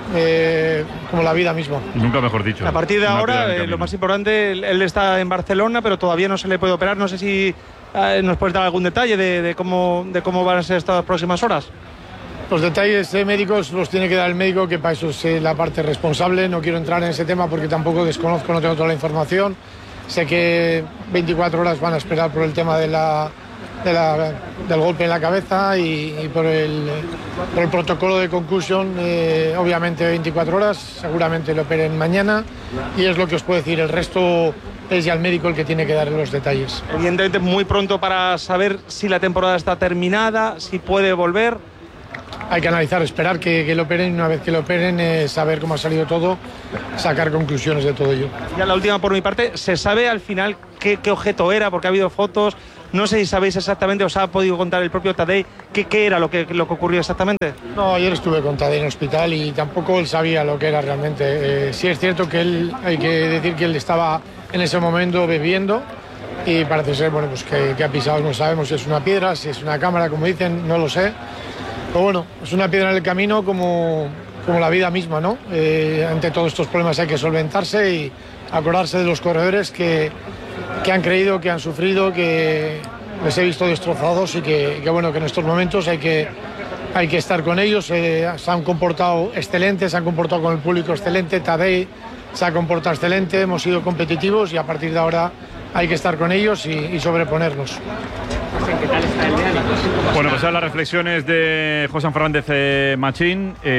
Eh, como la vida misma. Nunca mejor dicho. A partir de ahora, eh, lo más importante, él, él está en Barcelona, pero todavía no se le puede operar. No sé si eh, nos puedes dar algún detalle de, de, cómo, de cómo van a ser estas próximas horas. Los detalles eh, médicos los tiene que dar el médico, que para eso es eh, la parte responsable. No quiero entrar en ese tema porque tampoco desconozco, no tengo toda la información. Sé que veinticuatro horas van a esperar por el tema de la... De la, del golpe en la cabeza y, y por, el, por el protocolo de concussion, eh, obviamente veinticuatro horas, seguramente lo operen mañana y es lo que os puedo decir. El resto es ya el médico el que tiene que dar los detalles. Evidentemente muy pronto para saber si la temporada está terminada, si puede volver. Hay que analizar, esperar que, que lo operen, una vez que lo operen, eh, saber cómo ha salido todo, sacar conclusiones de todo ello. Ya la última por mi parte, ¿se sabe al final qué, qué objeto era? Porque ha habido fotos. No sé si sabéis exactamente, os ha podido contar el propio Tadej qué, qué era lo que, lo que ocurrió exactamente. No, ayer estuve con Tadej en el hospital y tampoco él sabía lo que era realmente. Eh, sí es cierto que él, hay que decir que él estaba en ese momento bebiendo y parece ser, bueno, pues que, que ha pisado, no sabemos si es una piedra, si es una cámara, como dicen, no lo sé. Pero bueno, es una piedra en el camino como, como la vida misma, ¿no? Eh, ante todos estos problemas hay que solventarse y acordarse de los corredores que... que han creído, que han sufrido, que les he visto destrozados y que, que bueno, que en estos momentos hay que, hay que estar con ellos. Eh, se han comportado excelente, se han comportado con el público excelente, Tadej se ha comportado excelente, hemos sido competitivos y a partir de ahora hay que estar con ellos y, y sobreponernos. ¿Qué tal está el día? Bueno, pues ahora las reflexiones de José Fernández eh, Machín. Eh,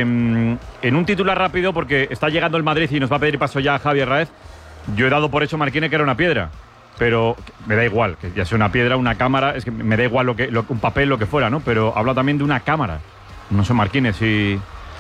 en un titular rápido, porque está llegando el Madrid y nos va a pedir paso ya a Javier Raez. Yo he dado por hecho, Marquine, que era una piedra. Pero me da igual, que ya sea una piedra, una cámara, es que me da igual lo que, lo, un papel, lo que fuera, ¿no? Pero habla también de una cámara. No sé, Marquines, si,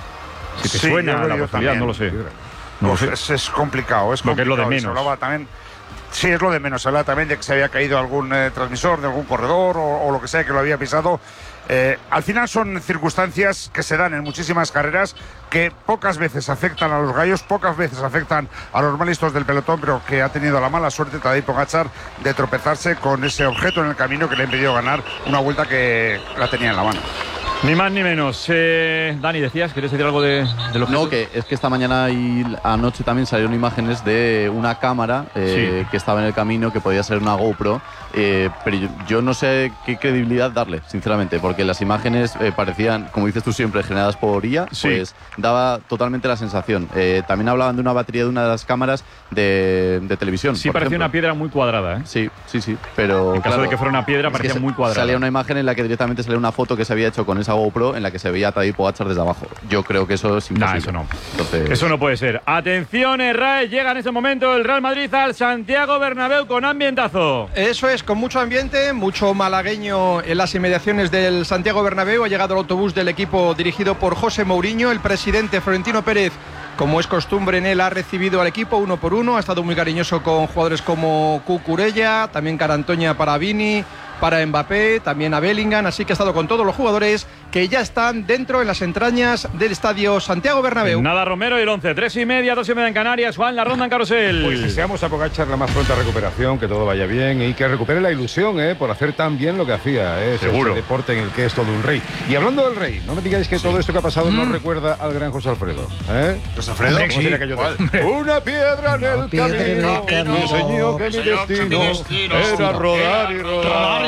si te sí, suena la posibilidad, no lo sé. No pues lo sé. Es, es complicado, es lo que es lo de complicado. menos. Se hablaba también, sí, es lo de menos. Se hablaba también de que se había caído algún eh, transmisor de algún corredor o, o lo que sea, que lo había pisado. Eh, al final son circunstancias que se dan en muchísimas carreras, que pocas veces afectan a los gallos, pocas veces afectan a los más listos del pelotón, pero que ha tenido la mala suerte Tadej Pogačar de tropezarse con ese objeto en el camino que le ha impedido ganar una vuelta que la tenía en la mano. Ni más ni menos. Eh, Dani, decías, ¿quieres decir algo de, de lo que No, que es que esta mañana y anoche también salieron imágenes de una cámara eh, Sí. que estaba en el camino, que podía ser una GoPro, eh, pero yo, yo no sé qué credibilidad darle, sinceramente, porque las imágenes eh, parecían, como dices tú siempre, generadas por I A, Sí. pues daba totalmente la sensación. Eh, también hablaban de una batería de una de las cámaras de, de televisión. Sí, por parecía ejemplo. una piedra muy cuadrada, ¿eh? Sí, sí, sí, pero En caso claro, de que fuera una piedra, es que parecía se- muy cuadrada. Salía una imagen en la que directamente salía una foto que se había hecho con esa GoPro en la que se veía a Tadej Pogačar desde abajo. Yo creo que eso es imposible. eso no. Entonces, Eso no puede ser. Atención, Rae, llega en ese momento el Real Madrid al Santiago Bernabéu con ambientazo. Eso es, con mucho ambiente, mucho malagueño en las inmediaciones del Santiago Bernabéu. Ha llegado el autobús del equipo dirigido por José Mourinho. El presidente Florentino Pérez, como es costumbre en él, ha recibido al equipo uno por uno. Ha estado muy cariñoso con jugadores como Cucurella, también Carantoña para Vini, para Mbappé, también a Bellingham. Así que ha estado con todos los jugadores que ya están dentro en las entrañas del estadio Santiago Bernabéu. Nada, Romero y el once. Tres y media, dos y media en Canarias. Juan, la ronda en carrusel. Pues deseamos a Pogačar la más pronta recuperación, que todo vaya bien y que recupere la ilusión, ¿eh? Por hacer tan bien lo que hacía, ¿eh? Ese- Seguro. ese deporte en el que es todo un rey. Y hablando del rey, no me digáis que todo esto que ha pasado Mm. nos recuerda al gran José Alfredo, ¿eh? ¿José Alfredo? ¿Cómo sería Sí. aquello ¿Cuál? de, una piedra en el piedra en el camino, camino, me enseñó que mi enseñó que mi destino destino era rodar y rodar,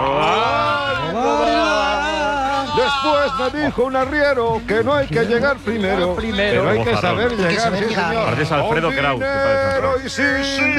rodar y rodar. Después me dijo un arriero que no hay que llegar primero, pero hay que saber llegar, sí, señor. Pareces Alfredo Con Kraus, te dinero y sin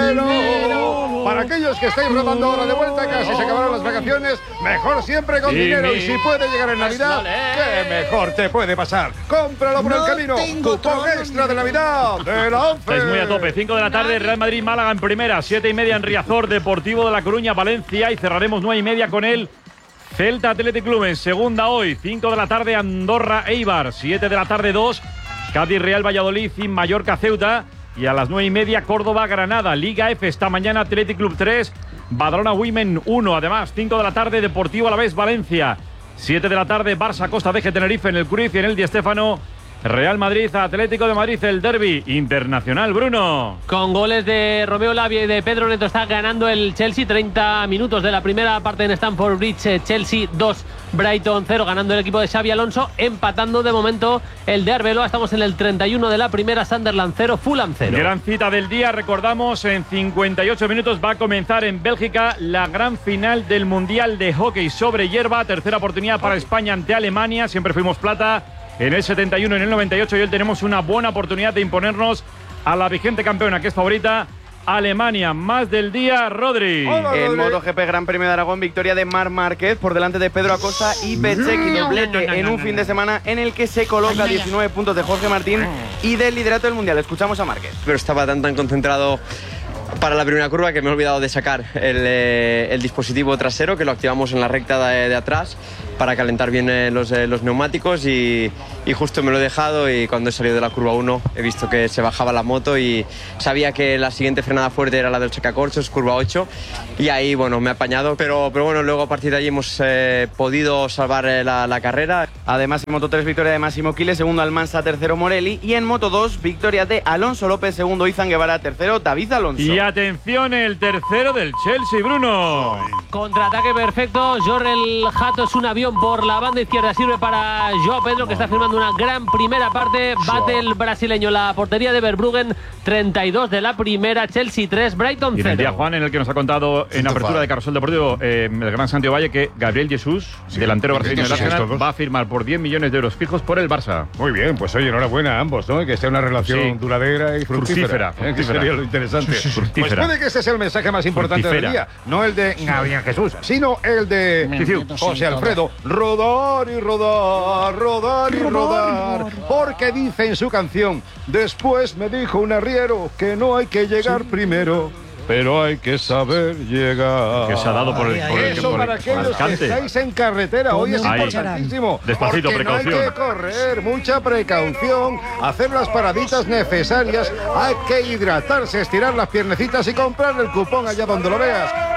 dinero. Para aquellos que estáis rodando ahora de vuelta, casi se acabaron las vacaciones, mejor siempre con Y dinero. mi- Y si puede llegar en Navidad, ¿qué mejor te puede pasar? Cómpralo por el camino. Cupón extra de Navidad de la once. Estáis muy a tope. cinco de la tarde, Real Madrid, Málaga en primera. siete y media en Riazor, Deportivo de La Coruña, Valencia. Y cerraremos nueve y media con el Celta Athletic Club en segunda hoy. cinco de la tarde, Andorra, Eibar. siete de la tarde, dos. Cádiz, Real Valladolid y Mallorca, Ceuta. Y a las nueve y media, Córdoba, Granada. Liga F esta mañana, Athletic Club tres. Badalona Women uno. Además, cinco de la tarde, Deportivo Alavés, Valencia. siete de la tarde, Barça, Costa de Tenerife en el Cruyff y en el Di Stéfano. Real Madrid, Atlético de Madrid, el derbi internacional, Bruno. Con goles de Romeo Lavia y de Pedro Neto está ganando el Chelsea. treinta minutos de la primera parte en Stamford Bridge. eh, Chelsea dos, Brighton cero, ganando el equipo de Xabi Alonso. Empatando de momento el de Arbeloa. Estamos en el treinta y uno de la primera. Sunderland cero, Fulham cero. Gran cita del día, recordamos, en cincuenta y ocho minutos va a comenzar en Bélgica la gran final del Mundial de Hockey sobre hierba. Tercera oportunidad para España ante Alemania. Siempre fuimos plata en el setenta y uno, en el noventa y ocho, y hoy tenemos una buena oportunidad de imponernos a la vigente campeona, que es favorita, Alemania. Más del día, Rodri. El MotoGP Gran Premio de Aragón, victoria de Marc Márquez por delante de Pedro Acosta y Bezzecchi, doblete en un fin de semana en el que se coloca diecinueve puntos de Jorge Martín y del liderato del Mundial. Escuchamos a Márquez. Pero estaba tan tan concentrado para la primera curva que me he olvidado de sacar el, eh, el dispositivo trasero, que lo activamos en la recta de, de atrás para calentar bien eh, los, eh, los neumáticos, y, y justo me lo he dejado, y cuando he salido de la curva uno he visto que se bajaba la moto y sabía que la siguiente frenada fuerte era la del sacacorchos, curva ocho, y ahí bueno, me he apañado, pero, pero bueno, luego a partir de allí hemos eh, podido salvar eh, la, la carrera. Además, en Moto tres, victoria de Massimo Quiles, segundo Almansa, tercero Morelli, y en Moto dos, victoria de Alonso López, segundo Izan Guevara, tercero David Alonso. Y atención, el tercero del Chelsea, Bruno. Contraataque perfecto. Jorrel Hato es un avión por la banda izquierda. Sirve para Joao Pedro, que está firmando una gran primera parte. Bate el brasileño la portería de Verbruggen. treinta y dos de la primera. Chelsea tres, Brighton Y en el día, cero. Juan, en el que nos ha contado en apertura de Carrusel Deportivo eh, el gran Santiago Valle, que Gabriel Jesús, delantero brasileño del sí, Arsenal, todos. va a firmar por diez millones de euros fijos por el Barça. Muy bien, pues oye, enhorabuena a ambos, ¿no? Que sea una relación Sí. duradera y fructífera. Fructífera, ¿eh? Que fructífera. sería lo interesante. Sí, sí, Pues fructífera. puede que ese sea el mensaje más importante Fructífera. del día. No el de Gabriel Jesús, sino el de José Alfredo. Rodar y rodar, rodar y rodar. Porque dice en su canción, después me dijo un arriero que no hay que llegar primero, pero hay que saber llegar. Que se ha dado por el- por el- Eso por el- para por el aquellos que cante. estáis en carretera, hoy es Ahí. importantísimo. Despacito, porque no hay precaución. que correr, mucha precaución, hacer las paraditas necesarias, hay que hidratarse, estirar las piernecitas y comprar el cupón allá donde lo veas.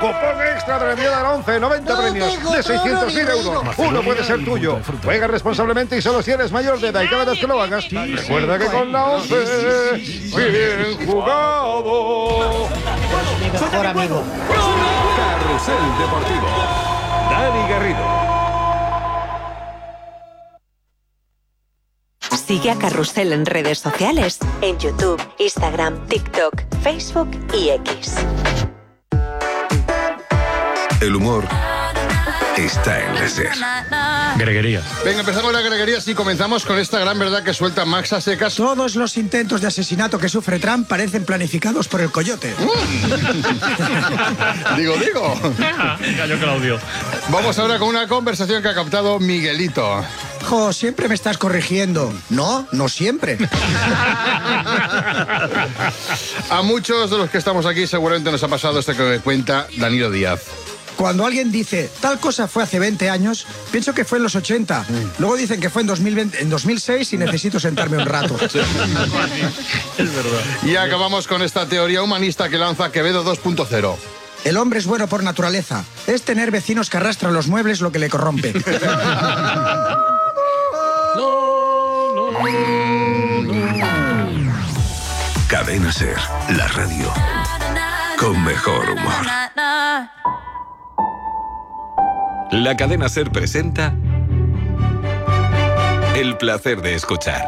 Cupón extra de la Navidad de la once, noventa premios de seiscientos mil euros. Uno puede ser tuyo. Juega responsablemente y solo si eres mayor de edad. Y cada vez que lo hagas, recuerda que con la once, bien jugado. Mi mejor amigo. Carrusel Deportivo. Dani Garrido. Sigue a Carrusel en redes sociales, en YouTube, Instagram, TikTok, Facebook y X. El humor está en la SER. Greguerías. Venga, empezamos la greguería y comenzamos con esta gran verdad que suelta Max a secas. Todos los intentos de asesinato que sufre Trump parecen planificados por el coyote. digo, digo. Cayó Claudio. Vamos ahora con una conversación que ha captado Miguelito. Jo, siempre me estás corrigiendo. No, no siempre. A muchos de los que estamos aquí seguramente nos ha pasado esto que cuenta Danilo Díaz. Cuando alguien dice, tal cosa fue hace veinte años, pienso que fue en los ochenta. Luego dicen que fue en, dos mil veinte, en dos mil seis y necesito sentarme un rato. Es verdad. Y acabamos con esta teoría humanista que lanza Quevedo dos punto cero. El hombre es bueno por naturaleza. Es tener vecinos que arrastran los muebles lo que le corrompe. Cadena SER, la radio con mejor humor. La Cadena SER presenta El placer de escuchar.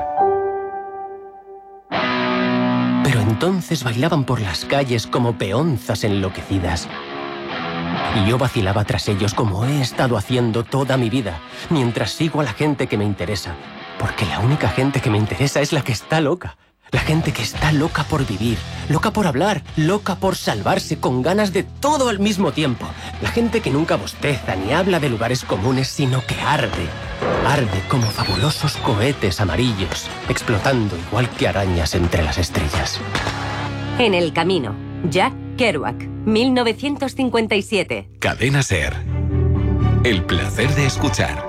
Pero entonces bailaban por las calles como peonzas enloquecidas. Y yo vacilaba tras ellos como he estado haciendo toda mi vida, mientras sigo a la gente que me interesa. Porque la única gente que me interesa es la que está loca. La gente que está loca por vivir, loca por hablar, loca por salvarse, con ganas de todo al mismo tiempo. La gente que nunca bosteza ni habla de lugares comunes, sino que arde. Arde como fabulosos cohetes amarillos, explotando igual que arañas entre las estrellas. En el camino, Jack Kerouac, mil novecientos cincuenta y siete. Cadena SER. El placer de escuchar.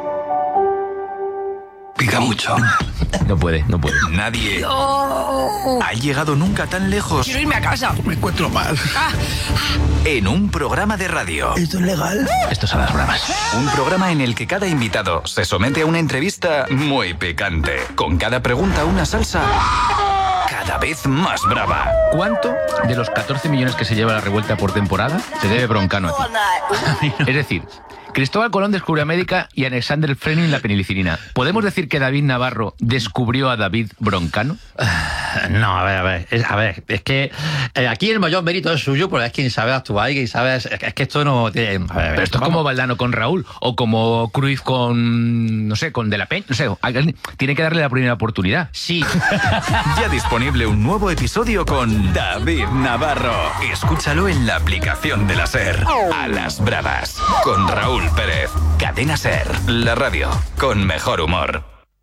Pica mucho. No puede, no puede. Nadie ha llegado nunca tan lejos. Quiero irme a casa. Me encuentro mal. En un programa de radio. ¿Esto es legal? Esto son las bromas. Un programa en el que cada invitado se somete a una entrevista muy picante. Con cada pregunta una salsa cada vez más brava. ¿Cuánto de los catorce millones que se lleva la revuelta por temporada se debe Broncano a ti? Es decir, Cristóbal Colón descubrió América y Alexander Fleming la penicilina. ¿Podemos decir que David Navarro descubrió a David Broncano? No, a ver, a ver, es, a ver, es que eh, aquí el mayor mérito es suyo, porque es quien sabe actuar y quien sabe, es, es que esto no tiene... A ver, Pero esto es como Valdano con Raúl, o como Cruyff con, no sé, con De la Peña, no sé, tiene que darle la primera oportunidad. Sí. Ya disponible un nuevo episodio con David Navarro. Escúchalo en la aplicación de la SER. A las bravas, con Raúl Pérez. Cadena SER, la radio con mejor humor.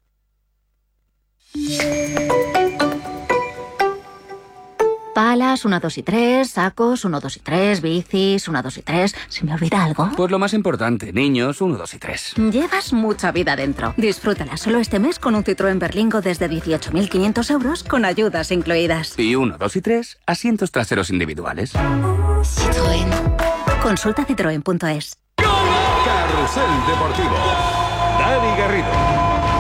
Palas, una, dos y tres, sacos, uno, dos y tres, bicis, una, dos y tres. ¿Se me olvida algo? Pues lo más importante, niños, uno, dos y tres. Llevas mucha vida dentro. Disfrútala solo este mes con un Citroën Berlingo desde dieciocho mil quinientos euros con ayudas incluidas. Y uno, dos y tres, asientos traseros individuales. Citroën. Consulta citroen punto es. Carrusel Deportivo. Dani Garrido.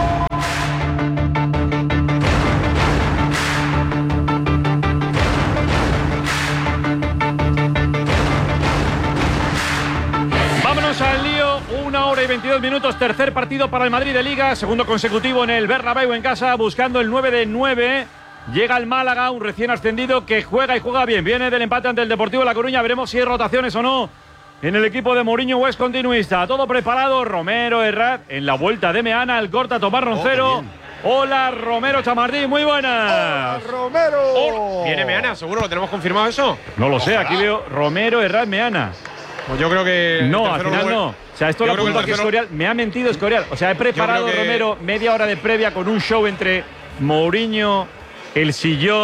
Vámonos al lío, una hora y veintidós minutos, tercer partido para el Madrid de Liga, segundo consecutivo en el Bernabéu en casa, buscando el nueve de nueve. Llega el Málaga, un recién ascendido que juega y juega bien. Viene del empate ante el Deportivo La Coruña, veremos si hay rotaciones o no en el equipo de Mourinho o es continuista. Todo preparado, Romero, Herrad, en la vuelta de Meana, el corta Tomás Roncero. Oh, hola, Romero Chamartín, muy buenas. Hola, Romero. Oh, viene Meana, seguro, ¿lo tenemos confirmado eso? No lo sé, aquí veo Romero, Herrad, Meana. Pues yo creo que... No, al final no. O sea, esto lo apunto aquí Escorial. Me ha mentido Escorial. O sea, he preparado, que... Romero, media hora de previa con un show entre Mourinho, el sillón,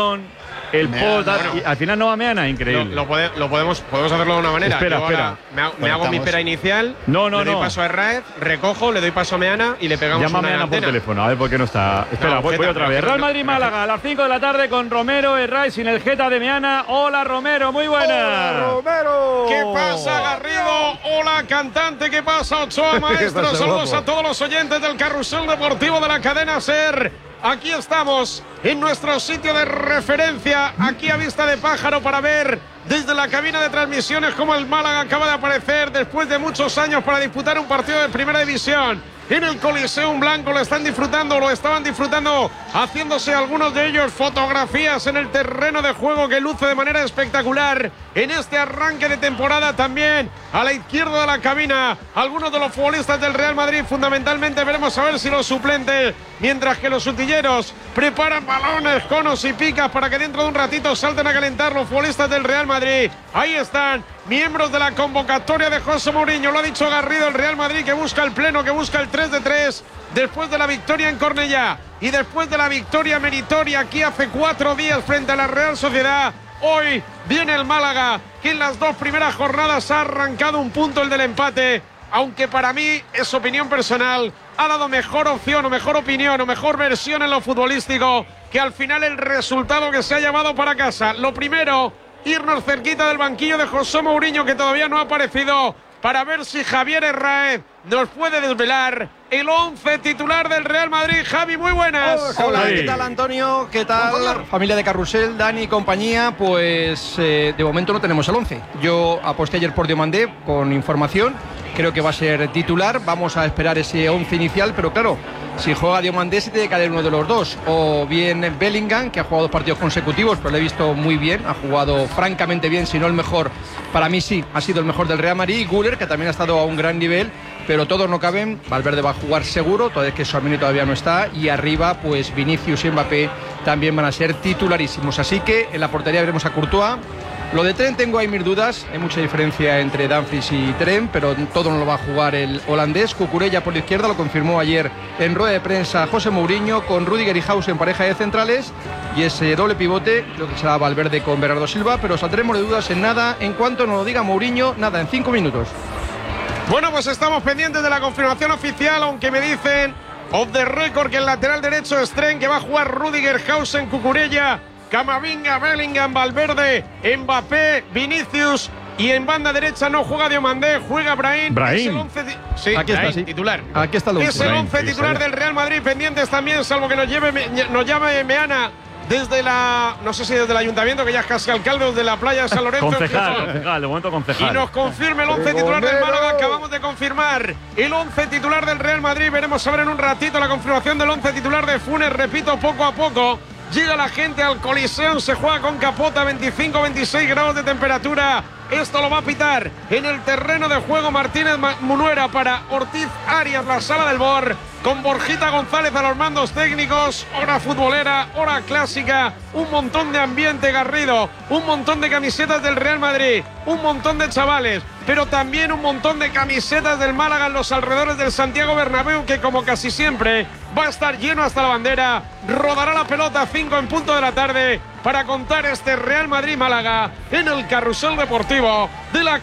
el Meana, post. bueno. Y al final no va Meana, increíble. Lo, lo pode- lo podemos, podemos hacerlo de una manera. Espera, Yo espera. ahora Me, hago- me hago mi Conectamos. pera inicial. No, no, le doy no. paso a Herráez, recojo, le doy paso a Meana y le pegamos Llama a una Meana por antena. teléfono, a ver por qué no está. Espera, No, voy, voy Geta, otra vez. pero- Real Madrid-Málaga a las cinco de la tarde con Romero, Herráez sin el Geta de Meana. Hola, Romero, muy buena. Romero! ¿Qué pasa, Garrido? Hola, cantante. ¿Qué pasa, Ochoa, maestro? pasa, Saludos guapo? a todos los oyentes del Carrusel Deportivo de la cadena SER. Aquí estamos en nuestro sitio de referencia, aquí a vista de pájaro, para ver desde la cabina de transmisiones cómo el Málaga acaba de aparecer después de muchos años para disputar un partido de primera división. En el Coliseum Blanco lo están disfrutando, lo estaban disfrutando, haciéndose algunos de ellos fotografías en el terreno de juego que luce de manera espectacular. En este arranque de temporada también, a la izquierda de la cabina, algunos de los futbolistas del Real Madrid, fundamentalmente veremos a ver si los suplentes, mientras que los utilleros preparan balones, conos y picas para que dentro de un ratito salten a calentar los futbolistas del Real Madrid. Ahí están, miembros de la convocatoria de José Mourinho, lo ha dicho Garrido, el Real Madrid que busca el pleno, que busca el tres de tres, después de la victoria en Cornellá y después de la victoria meritoria aquí hace cuatro días frente a la Real Sociedad. Hoy viene el Málaga, que en las dos primeras jornadas ha arrancado un punto, el del empate, aunque para mí es opinión personal, ha dado mejor opción o mejor opinión o mejor versión en lo futbolístico que al final el resultado que se ha llevado para casa. Lo primero, irnos cerquita del banquillo de José Mourinho, que todavía no ha aparecido, para ver si Javier Herráez nos puede desvelar el once titular del Real Madrid. Javi, muy buenas. Hola, ¿qué tal, Antonio? ¿Qué tal, familia de Carrusel, Dani y compañía? Pues eh, de momento no tenemos el once. Yo aposté ayer por Diomandé con información. Creo que va a ser titular. Vamos a esperar ese once inicial, pero claro, si juega Diomandé se tiene que caer uno de los dos. O bien Bellingham, que ha jugado dos partidos consecutivos, pero lo he visto muy bien. Ha jugado francamente bien, si no el mejor. Para mí sí, ha sido el mejor del Real Madrid. Y Güler, que también ha estado a un gran nivel. Pero todos no caben. Valverde va a jugar seguro, toda vez que Tchouaméni todavía no está. Y arriba, pues Vinicius y Mbappé también van a ser titularísimos. Así que en la portería veremos a Courtois. Lo de Trent tengo ahí mis dudas. Hay mucha diferencia entre Dumfries y Trent, pero todo no lo va a jugar el holandés. Cucurella por la izquierda, lo confirmó ayer en rueda de prensa José Mourinho, con Rüdiger y Hause en pareja de centrales. Y ese doble pivote, creo que será Valverde con Bernardo Silva, pero saldremos de dudas en nada. En cuanto nos lo diga Mourinho, nada, en cinco minutos. Bueno, pues estamos pendientes de la confirmación oficial, aunque me dicen off the record que el lateral derecho es Trent, que va a jugar Rüdiger, Hausen, Cucurella, Camavinga, Bellingham, Valverde, Mbappé, Vinicius, y en banda derecha no juega Diomandé, juega Brahim. Brahim. Es el once ti- sí, Aquí está, Brahim, sí. titular. Aquí está el once. Es el Brahim, once sí, titular está del Real Madrid, pendientes también, salvo que nos lleve nos llame Meana desde la, no sé si desde el ayuntamiento, que ya es casi alcalde, desde la playa de San Lorenzo. Concejal, Empiezo- concejal, de momento concejal. y nos confirme el once titular del Málaga. Acabamos de confirmar el once titular del Real Madrid. Veremos a ver en un ratito la confirmación del once titular de Funes. Repito, poco a poco llega la gente al Coliseum. Se juega con capota, veinticinco veintiséis grados de temperatura. Esto lo va a pitar en el terreno de juego Martínez Munuera para Ortiz Arias, la sala del B O R, con Borjita González a los mandos técnicos. Hora futbolera, hora clásica, un montón de ambiente, Garrido, un montón de camisetas del Real Madrid, un montón de chavales, pero también un montón de camisetas del Málaga en los alrededores del Santiago Bernabéu, que como casi siempre va a estar lleno hasta la bandera. Rodará la pelota a cinco en punto de la tarde para contar este Real Madrid-Málaga en el Carrusel Deportivo de la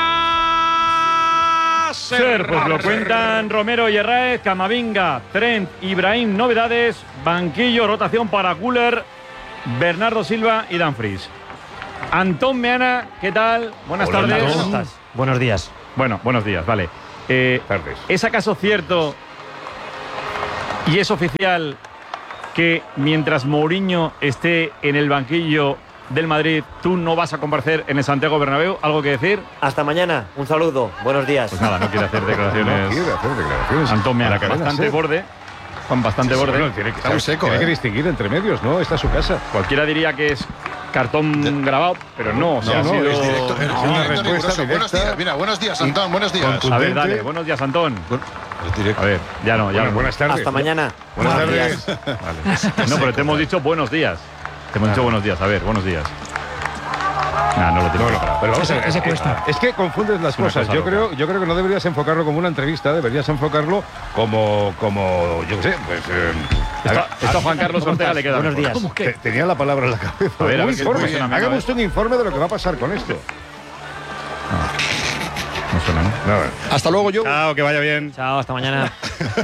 cadena SER. Pues lo cuentan Romero y Herráez, Camavinga, Trent, Ibrahim, novedades, banquillo, rotación para Güler, Bernardo Silva y Dumfries. Antón Meana, ¿qué tal? Buenas Hola, tardes. ¿cómo estás? Buenos días. Bueno, buenos días, vale. Eh, ¿Es acaso cierto y es oficial que mientras Mourinho esté en el banquillo del Madrid, tú no vas a comparecer en el Santiago Bernabéu? ¿Algo que decir? Hasta mañana. Un saludo. Buenos días. Pues nada, no quiere hacer declaraciones. No quiere hacer declaraciones. Antón Meana, A la con cadena bastante SER. borde. Con bastante Sí, sí, borde. bueno, tiene que, Está muy seco, tiene que ¿eh? distinguir entre medios, ¿no? Esta es su casa. Cualquiera diría que es cartón grabado, pero no. O sea, No, no, ha sido... es directo, Es una directo, respuesta riguroso. Buenos directa. días, mira, buenos días, Antón, buenos días. A ver, contundente. dale. Buenos días, Antón. Es directo. A ver, ya no, ya Bueno, no. buenas tardes. Hasta mañana. Buenas Buenos tardes. días. Vale. No, pero te hemos dicho buenos días. Te hemos dicho buenos días. A ver, buenos días. Nah, no lo tengo No, no, preparado. pero vamos a ver. Ese es- cuesta. Es que confundes las Es una cosas. cosa Yo loca. creo, yo creo que no deberías enfocarlo como una entrevista, deberías enfocarlo como, como yo qué sé, pues, eh, Esto, esto a Juan Carlos Ortega le queda. Buenos días. ¿Cómo que? Tenía la palabra en la cabeza. A ver, a un ver, que informe. no suena a mí, Hágame ¿no? usted un informe de lo que va a pasar con esto. No, no suena, ¿no? No, Hasta luego, yo. Chao, que vaya bien. Chao, hasta mañana.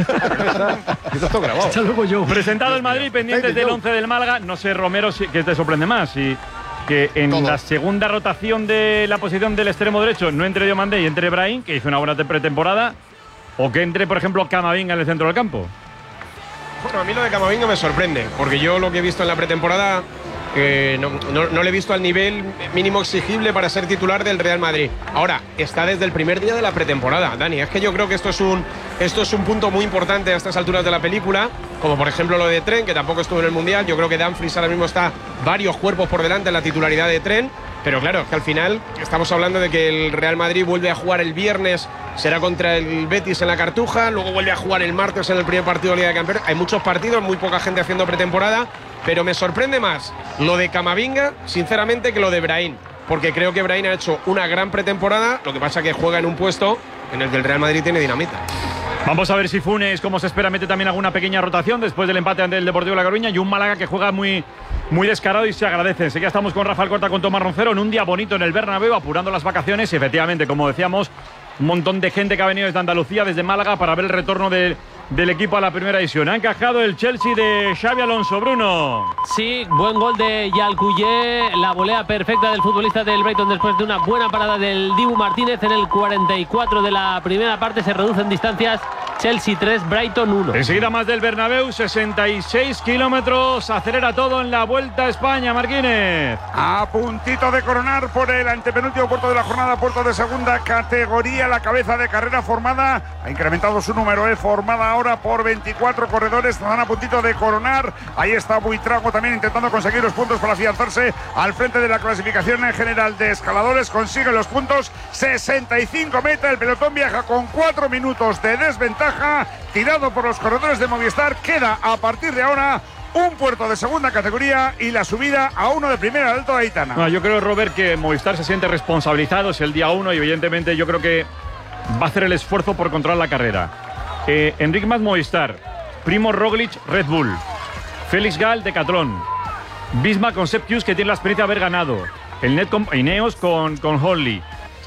Esto está grabado. Hasta luego, yo. Presentado el Madrid, pendientes del once del Málaga. No sé, Romero, si, ¿qué te sorprende más? Si, que en Todo. la segunda rotación de la posición del extremo derecho no entre Diomandé y entre Brahim, que hizo una buena pretemporada, o que entre, por ejemplo, Camavinga en el centro del campo. Bueno, a mí lo de Camavinga me sorprende, porque yo lo que he visto en la pretemporada eh, no, no, no le he visto al nivel mínimo exigible para ser titular del Real Madrid. Ahora, está desde el primer día de la pretemporada, Dani. Es que yo creo que esto es un, esto es un punto muy importante a estas alturas de la película, como por ejemplo lo de Trent, que tampoco estuvo en el Mundial. Yo creo que Dumfries ahora mismo está varios cuerpos por delante en la titularidad de Trent. Pero claro, es que al final estamos hablando de que el Real Madrid vuelve a jugar el viernes, será contra el Betis en la Cartuja, luego vuelve a jugar el martes en el primer partido de Liga de Campeones. Hay muchos partidos, muy poca gente haciendo pretemporada, pero me sorprende más lo de Camavinga, sinceramente, que lo de Brahim, porque creo que Brahim ha hecho una gran pretemporada, lo que pasa que juega en un puesto en el que el Real Madrid tiene dinamita. Vamos a ver si Funes, como se espera, mete también alguna pequeña rotación después del empate ante el Deportivo de La Coruña, y un Málaga que juega muy, muy descarado y se agradece. Enseguida estamos con Rafael Corta, con Tomás Roncero, en un día bonito en el Bernabéu, apurando las vacaciones y efectivamente, como decíamos, un montón de gente que ha venido desde Andalucía, desde Málaga, para ver el retorno de, del equipo a la primera división. Ha encajado el Chelsea de Xabi Alonso, Bruno. Sí, buen gol de Yalcuyé, la volea perfecta del futbolista del Brighton después de una buena parada del Dibu Martínez en el cuarenta y cuatro de la primera parte. Se reducen distancias, Chelsea tres, Brighton uno. Enseguida más del Bernabéu, sesenta y seis kilómetros, acelera todo en la Vuelta a España, Marquínez. A puntito de coronar por el antepenúltimo puerto de la jornada, puerto de segunda categoría, la cabeza de carrera formada, ha incrementado su número, eh, formada ahora por veinticuatro corredores, están a puntito de coronar. Ahí está Buitrago también intentando conseguir los puntos para afianzarse al frente de la clasificación en general de escaladores, consigue los puntos, sesenta y cinco meta, el pelotón viaja con cuatro minutos de desventaja, tirado por los corredores de Movistar. Queda a partir de ahora un puerto de segunda categoría y la subida a uno de primera Alto de Aitana. No, yo creo, Robert, que Movistar se siente responsabilizado, es el día uno y evidentemente yo creo que va a hacer el esfuerzo por controlar la carrera. Eh, Enric Mas, Movistar, Primo Roglic, Red Bull, Félix Gal, Decathlon, Bisma con Sepp Kuss, que tiene la experiencia de haber ganado, el Net con Ineos con, con Holly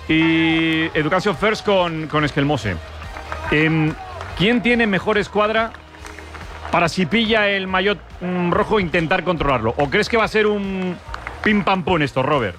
y Education First con, con Esquelmose. Eh, ¿Quién tiene mejor escuadra para, si pilla el maillot mm, rojo, intentar controlarlo? ¿O crees que va a ser un pim pam pum esto, Robert?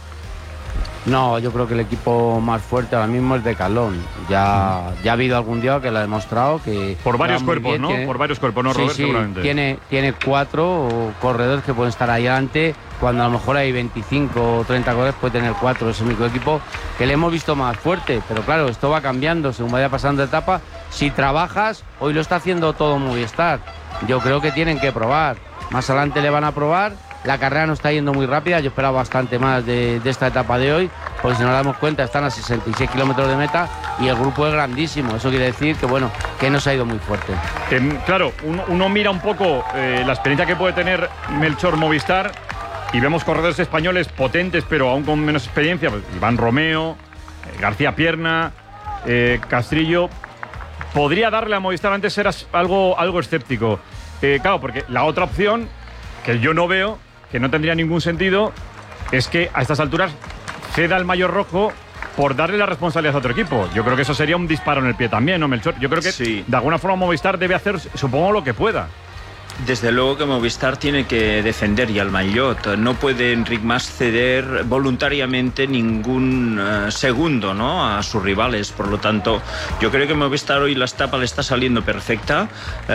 No, yo creo que el equipo más fuerte ahora mismo es Decathlon. Ya, ya ha habido algún día que lo ha demostrado que... Por varios va muy cuerpos, bien, ¿no? tiene- Por varios cuerpos, ¿no, Sí, Robert? sí, Seguramente. Tiene, tiene cuatro corredores que pueden estar ahí adelante, cuando a lo mejor hay veinticinco o treinta corredores, puede tener cuatro. Es el único equipo que le hemos visto más fuerte. Pero claro, esto va cambiando según vaya pasando etapa. Si trabajas, hoy lo está haciendo todo Movistar. Yo creo que tienen que probar. Más adelante le van a probar. La carrera no está yendo muy rápida, yo esperaba bastante más de, de esta etapa de hoy, porque si nos damos cuenta están a sesenta y seis kilómetros de meta y el grupo es grandísimo. Eso quiere decir que, bueno, que no se ha ido muy fuerte. Eh, claro, uno, uno mira un poco eh, la experiencia que puede tener Melchor Movistar y vemos corredores españoles potentes, pero aún con menos experiencia. Pues, Iván Romeo, eh, García Pierna, eh, Castrillo. Podría darle a Movistar, antes eras algo, algo escéptico. Eh, claro, porque la otra opción, que yo no veo, que no tendría ningún sentido, es que a estas alturas ceda el maillot rojo por darle la responsabilidad a otro equipo. Yo creo que eso sería un disparo en el pie también, ¿no, Melchor? Yo creo que Sí. de alguna forma Movistar debe hacer, supongo, lo que pueda. Desde luego que Movistar tiene que defender ya el maillot. No puede Enric Mas ceder voluntariamente ningún eh, segundo, ¿no?, a sus rivales. Por lo tanto, yo creo que Movistar hoy la etapa le está saliendo perfecta. Eh,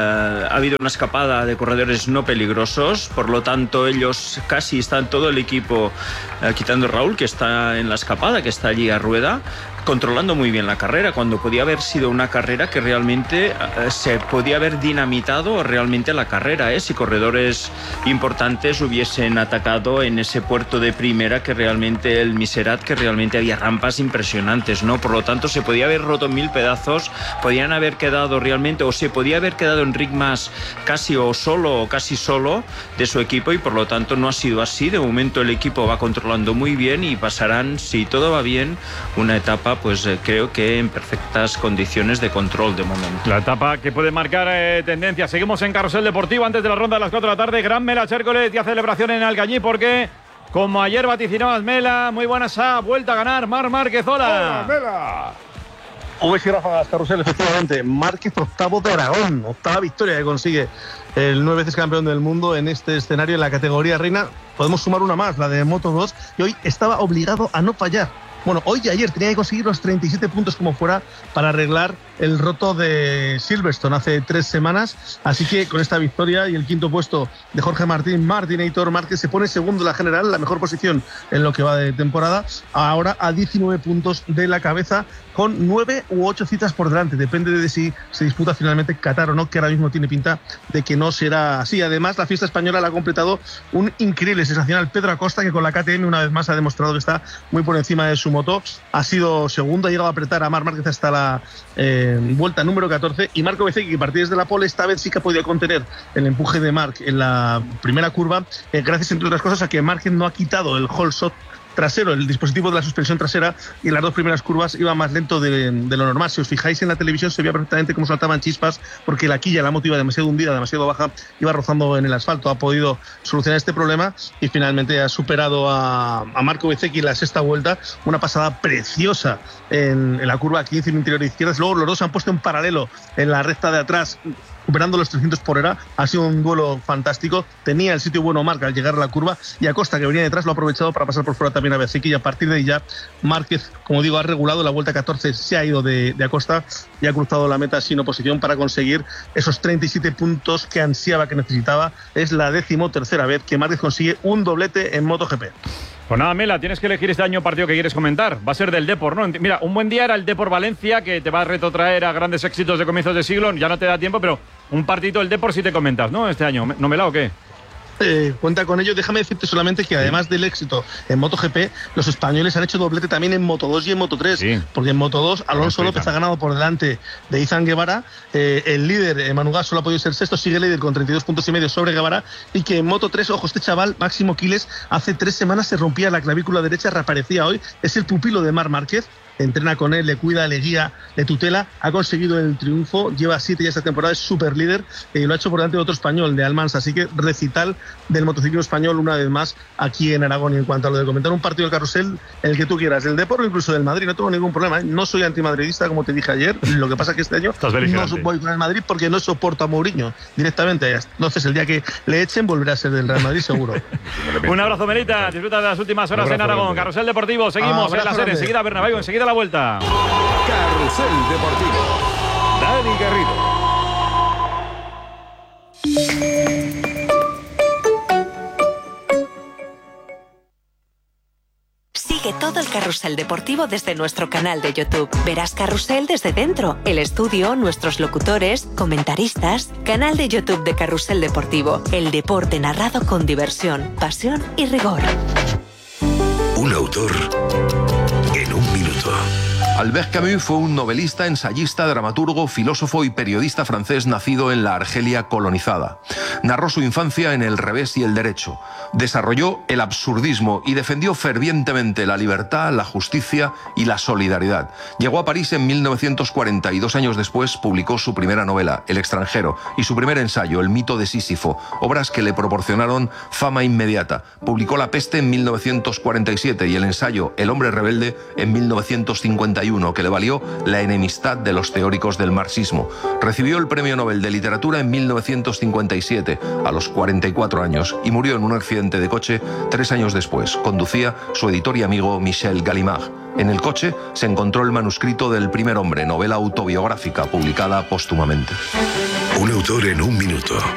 ha habido una escapada de corredores no peligrosos. Por lo tanto, ellos casi están todo el equipo, eh, quitando Raúl, que está en la escapada, que está allí a rueda, controlando muy bien la carrera, cuando podía haber sido una carrera que realmente eh, se podía haber dinamitado realmente la carrera, ¿eh? Si corredores importantes hubiesen atacado en ese puerto de primera, que realmente el Miserat, que realmente había rampas impresionantes, ¿no? Por lo tanto, se podía haber roto en mil pedazos, podían haber quedado realmente, o se podía haber quedado Enric Mas casi o solo o casi solo de su equipo, y por lo tanto no ha sido así. De momento el equipo va controlando muy bien y pasarán, si todo va bien, una etapa etapa, pues eh, creo que en perfectas condiciones de control de momento. La etapa que puede marcar eh, tendencia. Seguimos en Carrusel Deportivo antes de la ronda de las cuatro de la tarde. Gran Mela Chércoles, día celebración en Alcañí porque, como ayer vaticinabas, Mela, muy buenas, ha vuelto a ganar Marc Márquez. Hola. ¡Hola, Mela! V y ráfagas, Carrusel, efectivamente. Márquez, octavo de Aragón, octava victoria que consigue el nueve veces campeón del mundo en este escenario en la categoría reina. Podemos sumar una más, la de Moto dos, y hoy estaba obligado a no fallar. Bueno, hoy y ayer tenía que conseguir los treinta y siete puntos como fuera para arreglar el roto de Silverstone hace tres semanas. Así que con esta victoria y el quinto puesto de Jorge Martín, Martinator Márquez se pone segundo en la general, la mejor posición en lo que va de temporada. Ahora a diecinueve puntos de la cabeza, con nueve u ocho citas por delante. Depende de si se disputa finalmente Qatar o no, que ahora mismo tiene pinta de que no será así. Además, la fiesta española la ha completado un increíble, sensacional Pedro Acosta, que con la K T M una vez más ha demostrado que está muy por encima de su moto. Ha sido segundo, ha llegado a apretar a Marc Márquez hasta la eh, vuelta número catorce, y Marco Bezzecchi, que partía desde la pole, esta vez sí que ha podido contener el empuje de Marc en la primera curva, eh, gracias entre otras cosas a que Márquez no ha quitado el whole shot trasero, el dispositivo de la suspensión trasera, y en las dos primeras curvas iba más lento de, de lo normal. Si os fijáis en la televisión se veía perfectamente cómo saltaban chispas, porque la quilla, la moto iba demasiado hundida, demasiado baja, iba rozando en el asfalto. Ha podido solucionar este problema y finalmente ha superado a, a Marco Bezzecchi en la sexta vuelta, una pasada preciosa en, en la curva quince en interior izquierda. Luego los dos se han puesto en paralelo en la recta de atrás, superando los trescientos por hora. Ha sido un duelo fantástico. Tenía el sitio bueno Marc al llegar a la curva, y Acosta, que venía detrás, lo ha aprovechado para pasar por fuera también a Bezzecchi, y a partir de ahí ya Márquez, como digo, ha regulado. La vuelta catorce se ha ido de, de Acosta y ha cruzado la meta sin oposición para conseguir esos treinta y siete puntos que ansiaba, que necesitaba. Es la decimotercera vez que Márquez consigue un doblete en MotoGP. Pues nada, Mela, tienes que elegir este año partido que quieres comentar. Va a ser del Depor, ¿no? Mira, un buen día era el Depor Valencia, que te va a retrotraer a grandes éxitos de comienzos de siglo. Ya no te da tiempo, pero un partidito del Depor sí te comentas, ¿no? Este año. ¿No, Mela, o qué? Eh, cuenta con ello. Déjame decirte solamente que además del éxito en MotoGP, los españoles han hecho doblete también en Moto dos y en Moto tres, sí. Porque en Moto dos Alonso López ha ganado por delante de Izan Guevara, eh, el líder Manu Gas solo ha podido ser sexto, sigue líder con treinta y dos puntos y medio sobre Guevara, y que en Moto tres, ojo, este chaval Máximo Quiles hace tres semanas se rompía la clavícula derecha, reaparecía hoy, es el pupilo de Marc Márquez, entrena con él, le cuida, le guía, le tutela, ha conseguido el triunfo, lleva siete ya esta temporada, es súper líder, y eh, lo ha hecho por delante de otro español, de Almansa. Así que recital del motociclismo español una vez más aquí en Aragón. Y en cuanto a lo de comentar un partido del Carrusel, el que tú quieras, del Depor o incluso del Madrid, no tengo ningún problema, ¿eh? No soy antimadridista, como te dije ayer, lo que pasa es que este año no voy con el Madrid porque no soporto a Mourinho directamente. Entonces el día que le echen volverá a ser del Real Madrid seguro. Un abrazo, Melita, disfruta de las últimas horas en Aragón. Grande. Carrusel Deportivo, seguimos ah, en la serie, enseguida Bernabéu, enseguida la vuelta. Carrusel Deportivo. Dani Garrido. Sigue todo el Carrusel Deportivo desde nuestro canal de YouTube. Verás Carrusel desde dentro, el estudio, nuestros locutores, comentaristas. Canal de YouTube de Carrusel Deportivo. El deporte narrado con diversión, pasión y rigor. Un autor en un minuto. Albert Camus fue un novelista, ensayista, dramaturgo, filósofo y periodista francés nacido en la Argelia colonizada. Narró su infancia en el revés y el derecho. Desarrolló el absurdismo y defendió fervientemente la libertad, la justicia y la solidaridad. Llegó a París en mil novecientos cuarenta y dos años después publicó su primera novela, El extranjero, y su primer ensayo, El mito de Sísifo, obras que le proporcionaron fama inmediata. Publicó La peste en mil novecientos cuarenta y siete y el ensayo El hombre rebelde en mil novecientos cincuenta y uno, que le valió la enemistad de los teóricos del marxismo. Recibió el Premio Nobel de Literatura en mil novecientos cincuenta y siete, a los cuarenta y cuatro años, y murió en un accidente de coche tres años después. Conducía su editor y amigo Michel Gallimard. En el coche se encontró el manuscrito del Primer hombre, novela autobiográfica publicada póstumamente. Un autor en un minuto.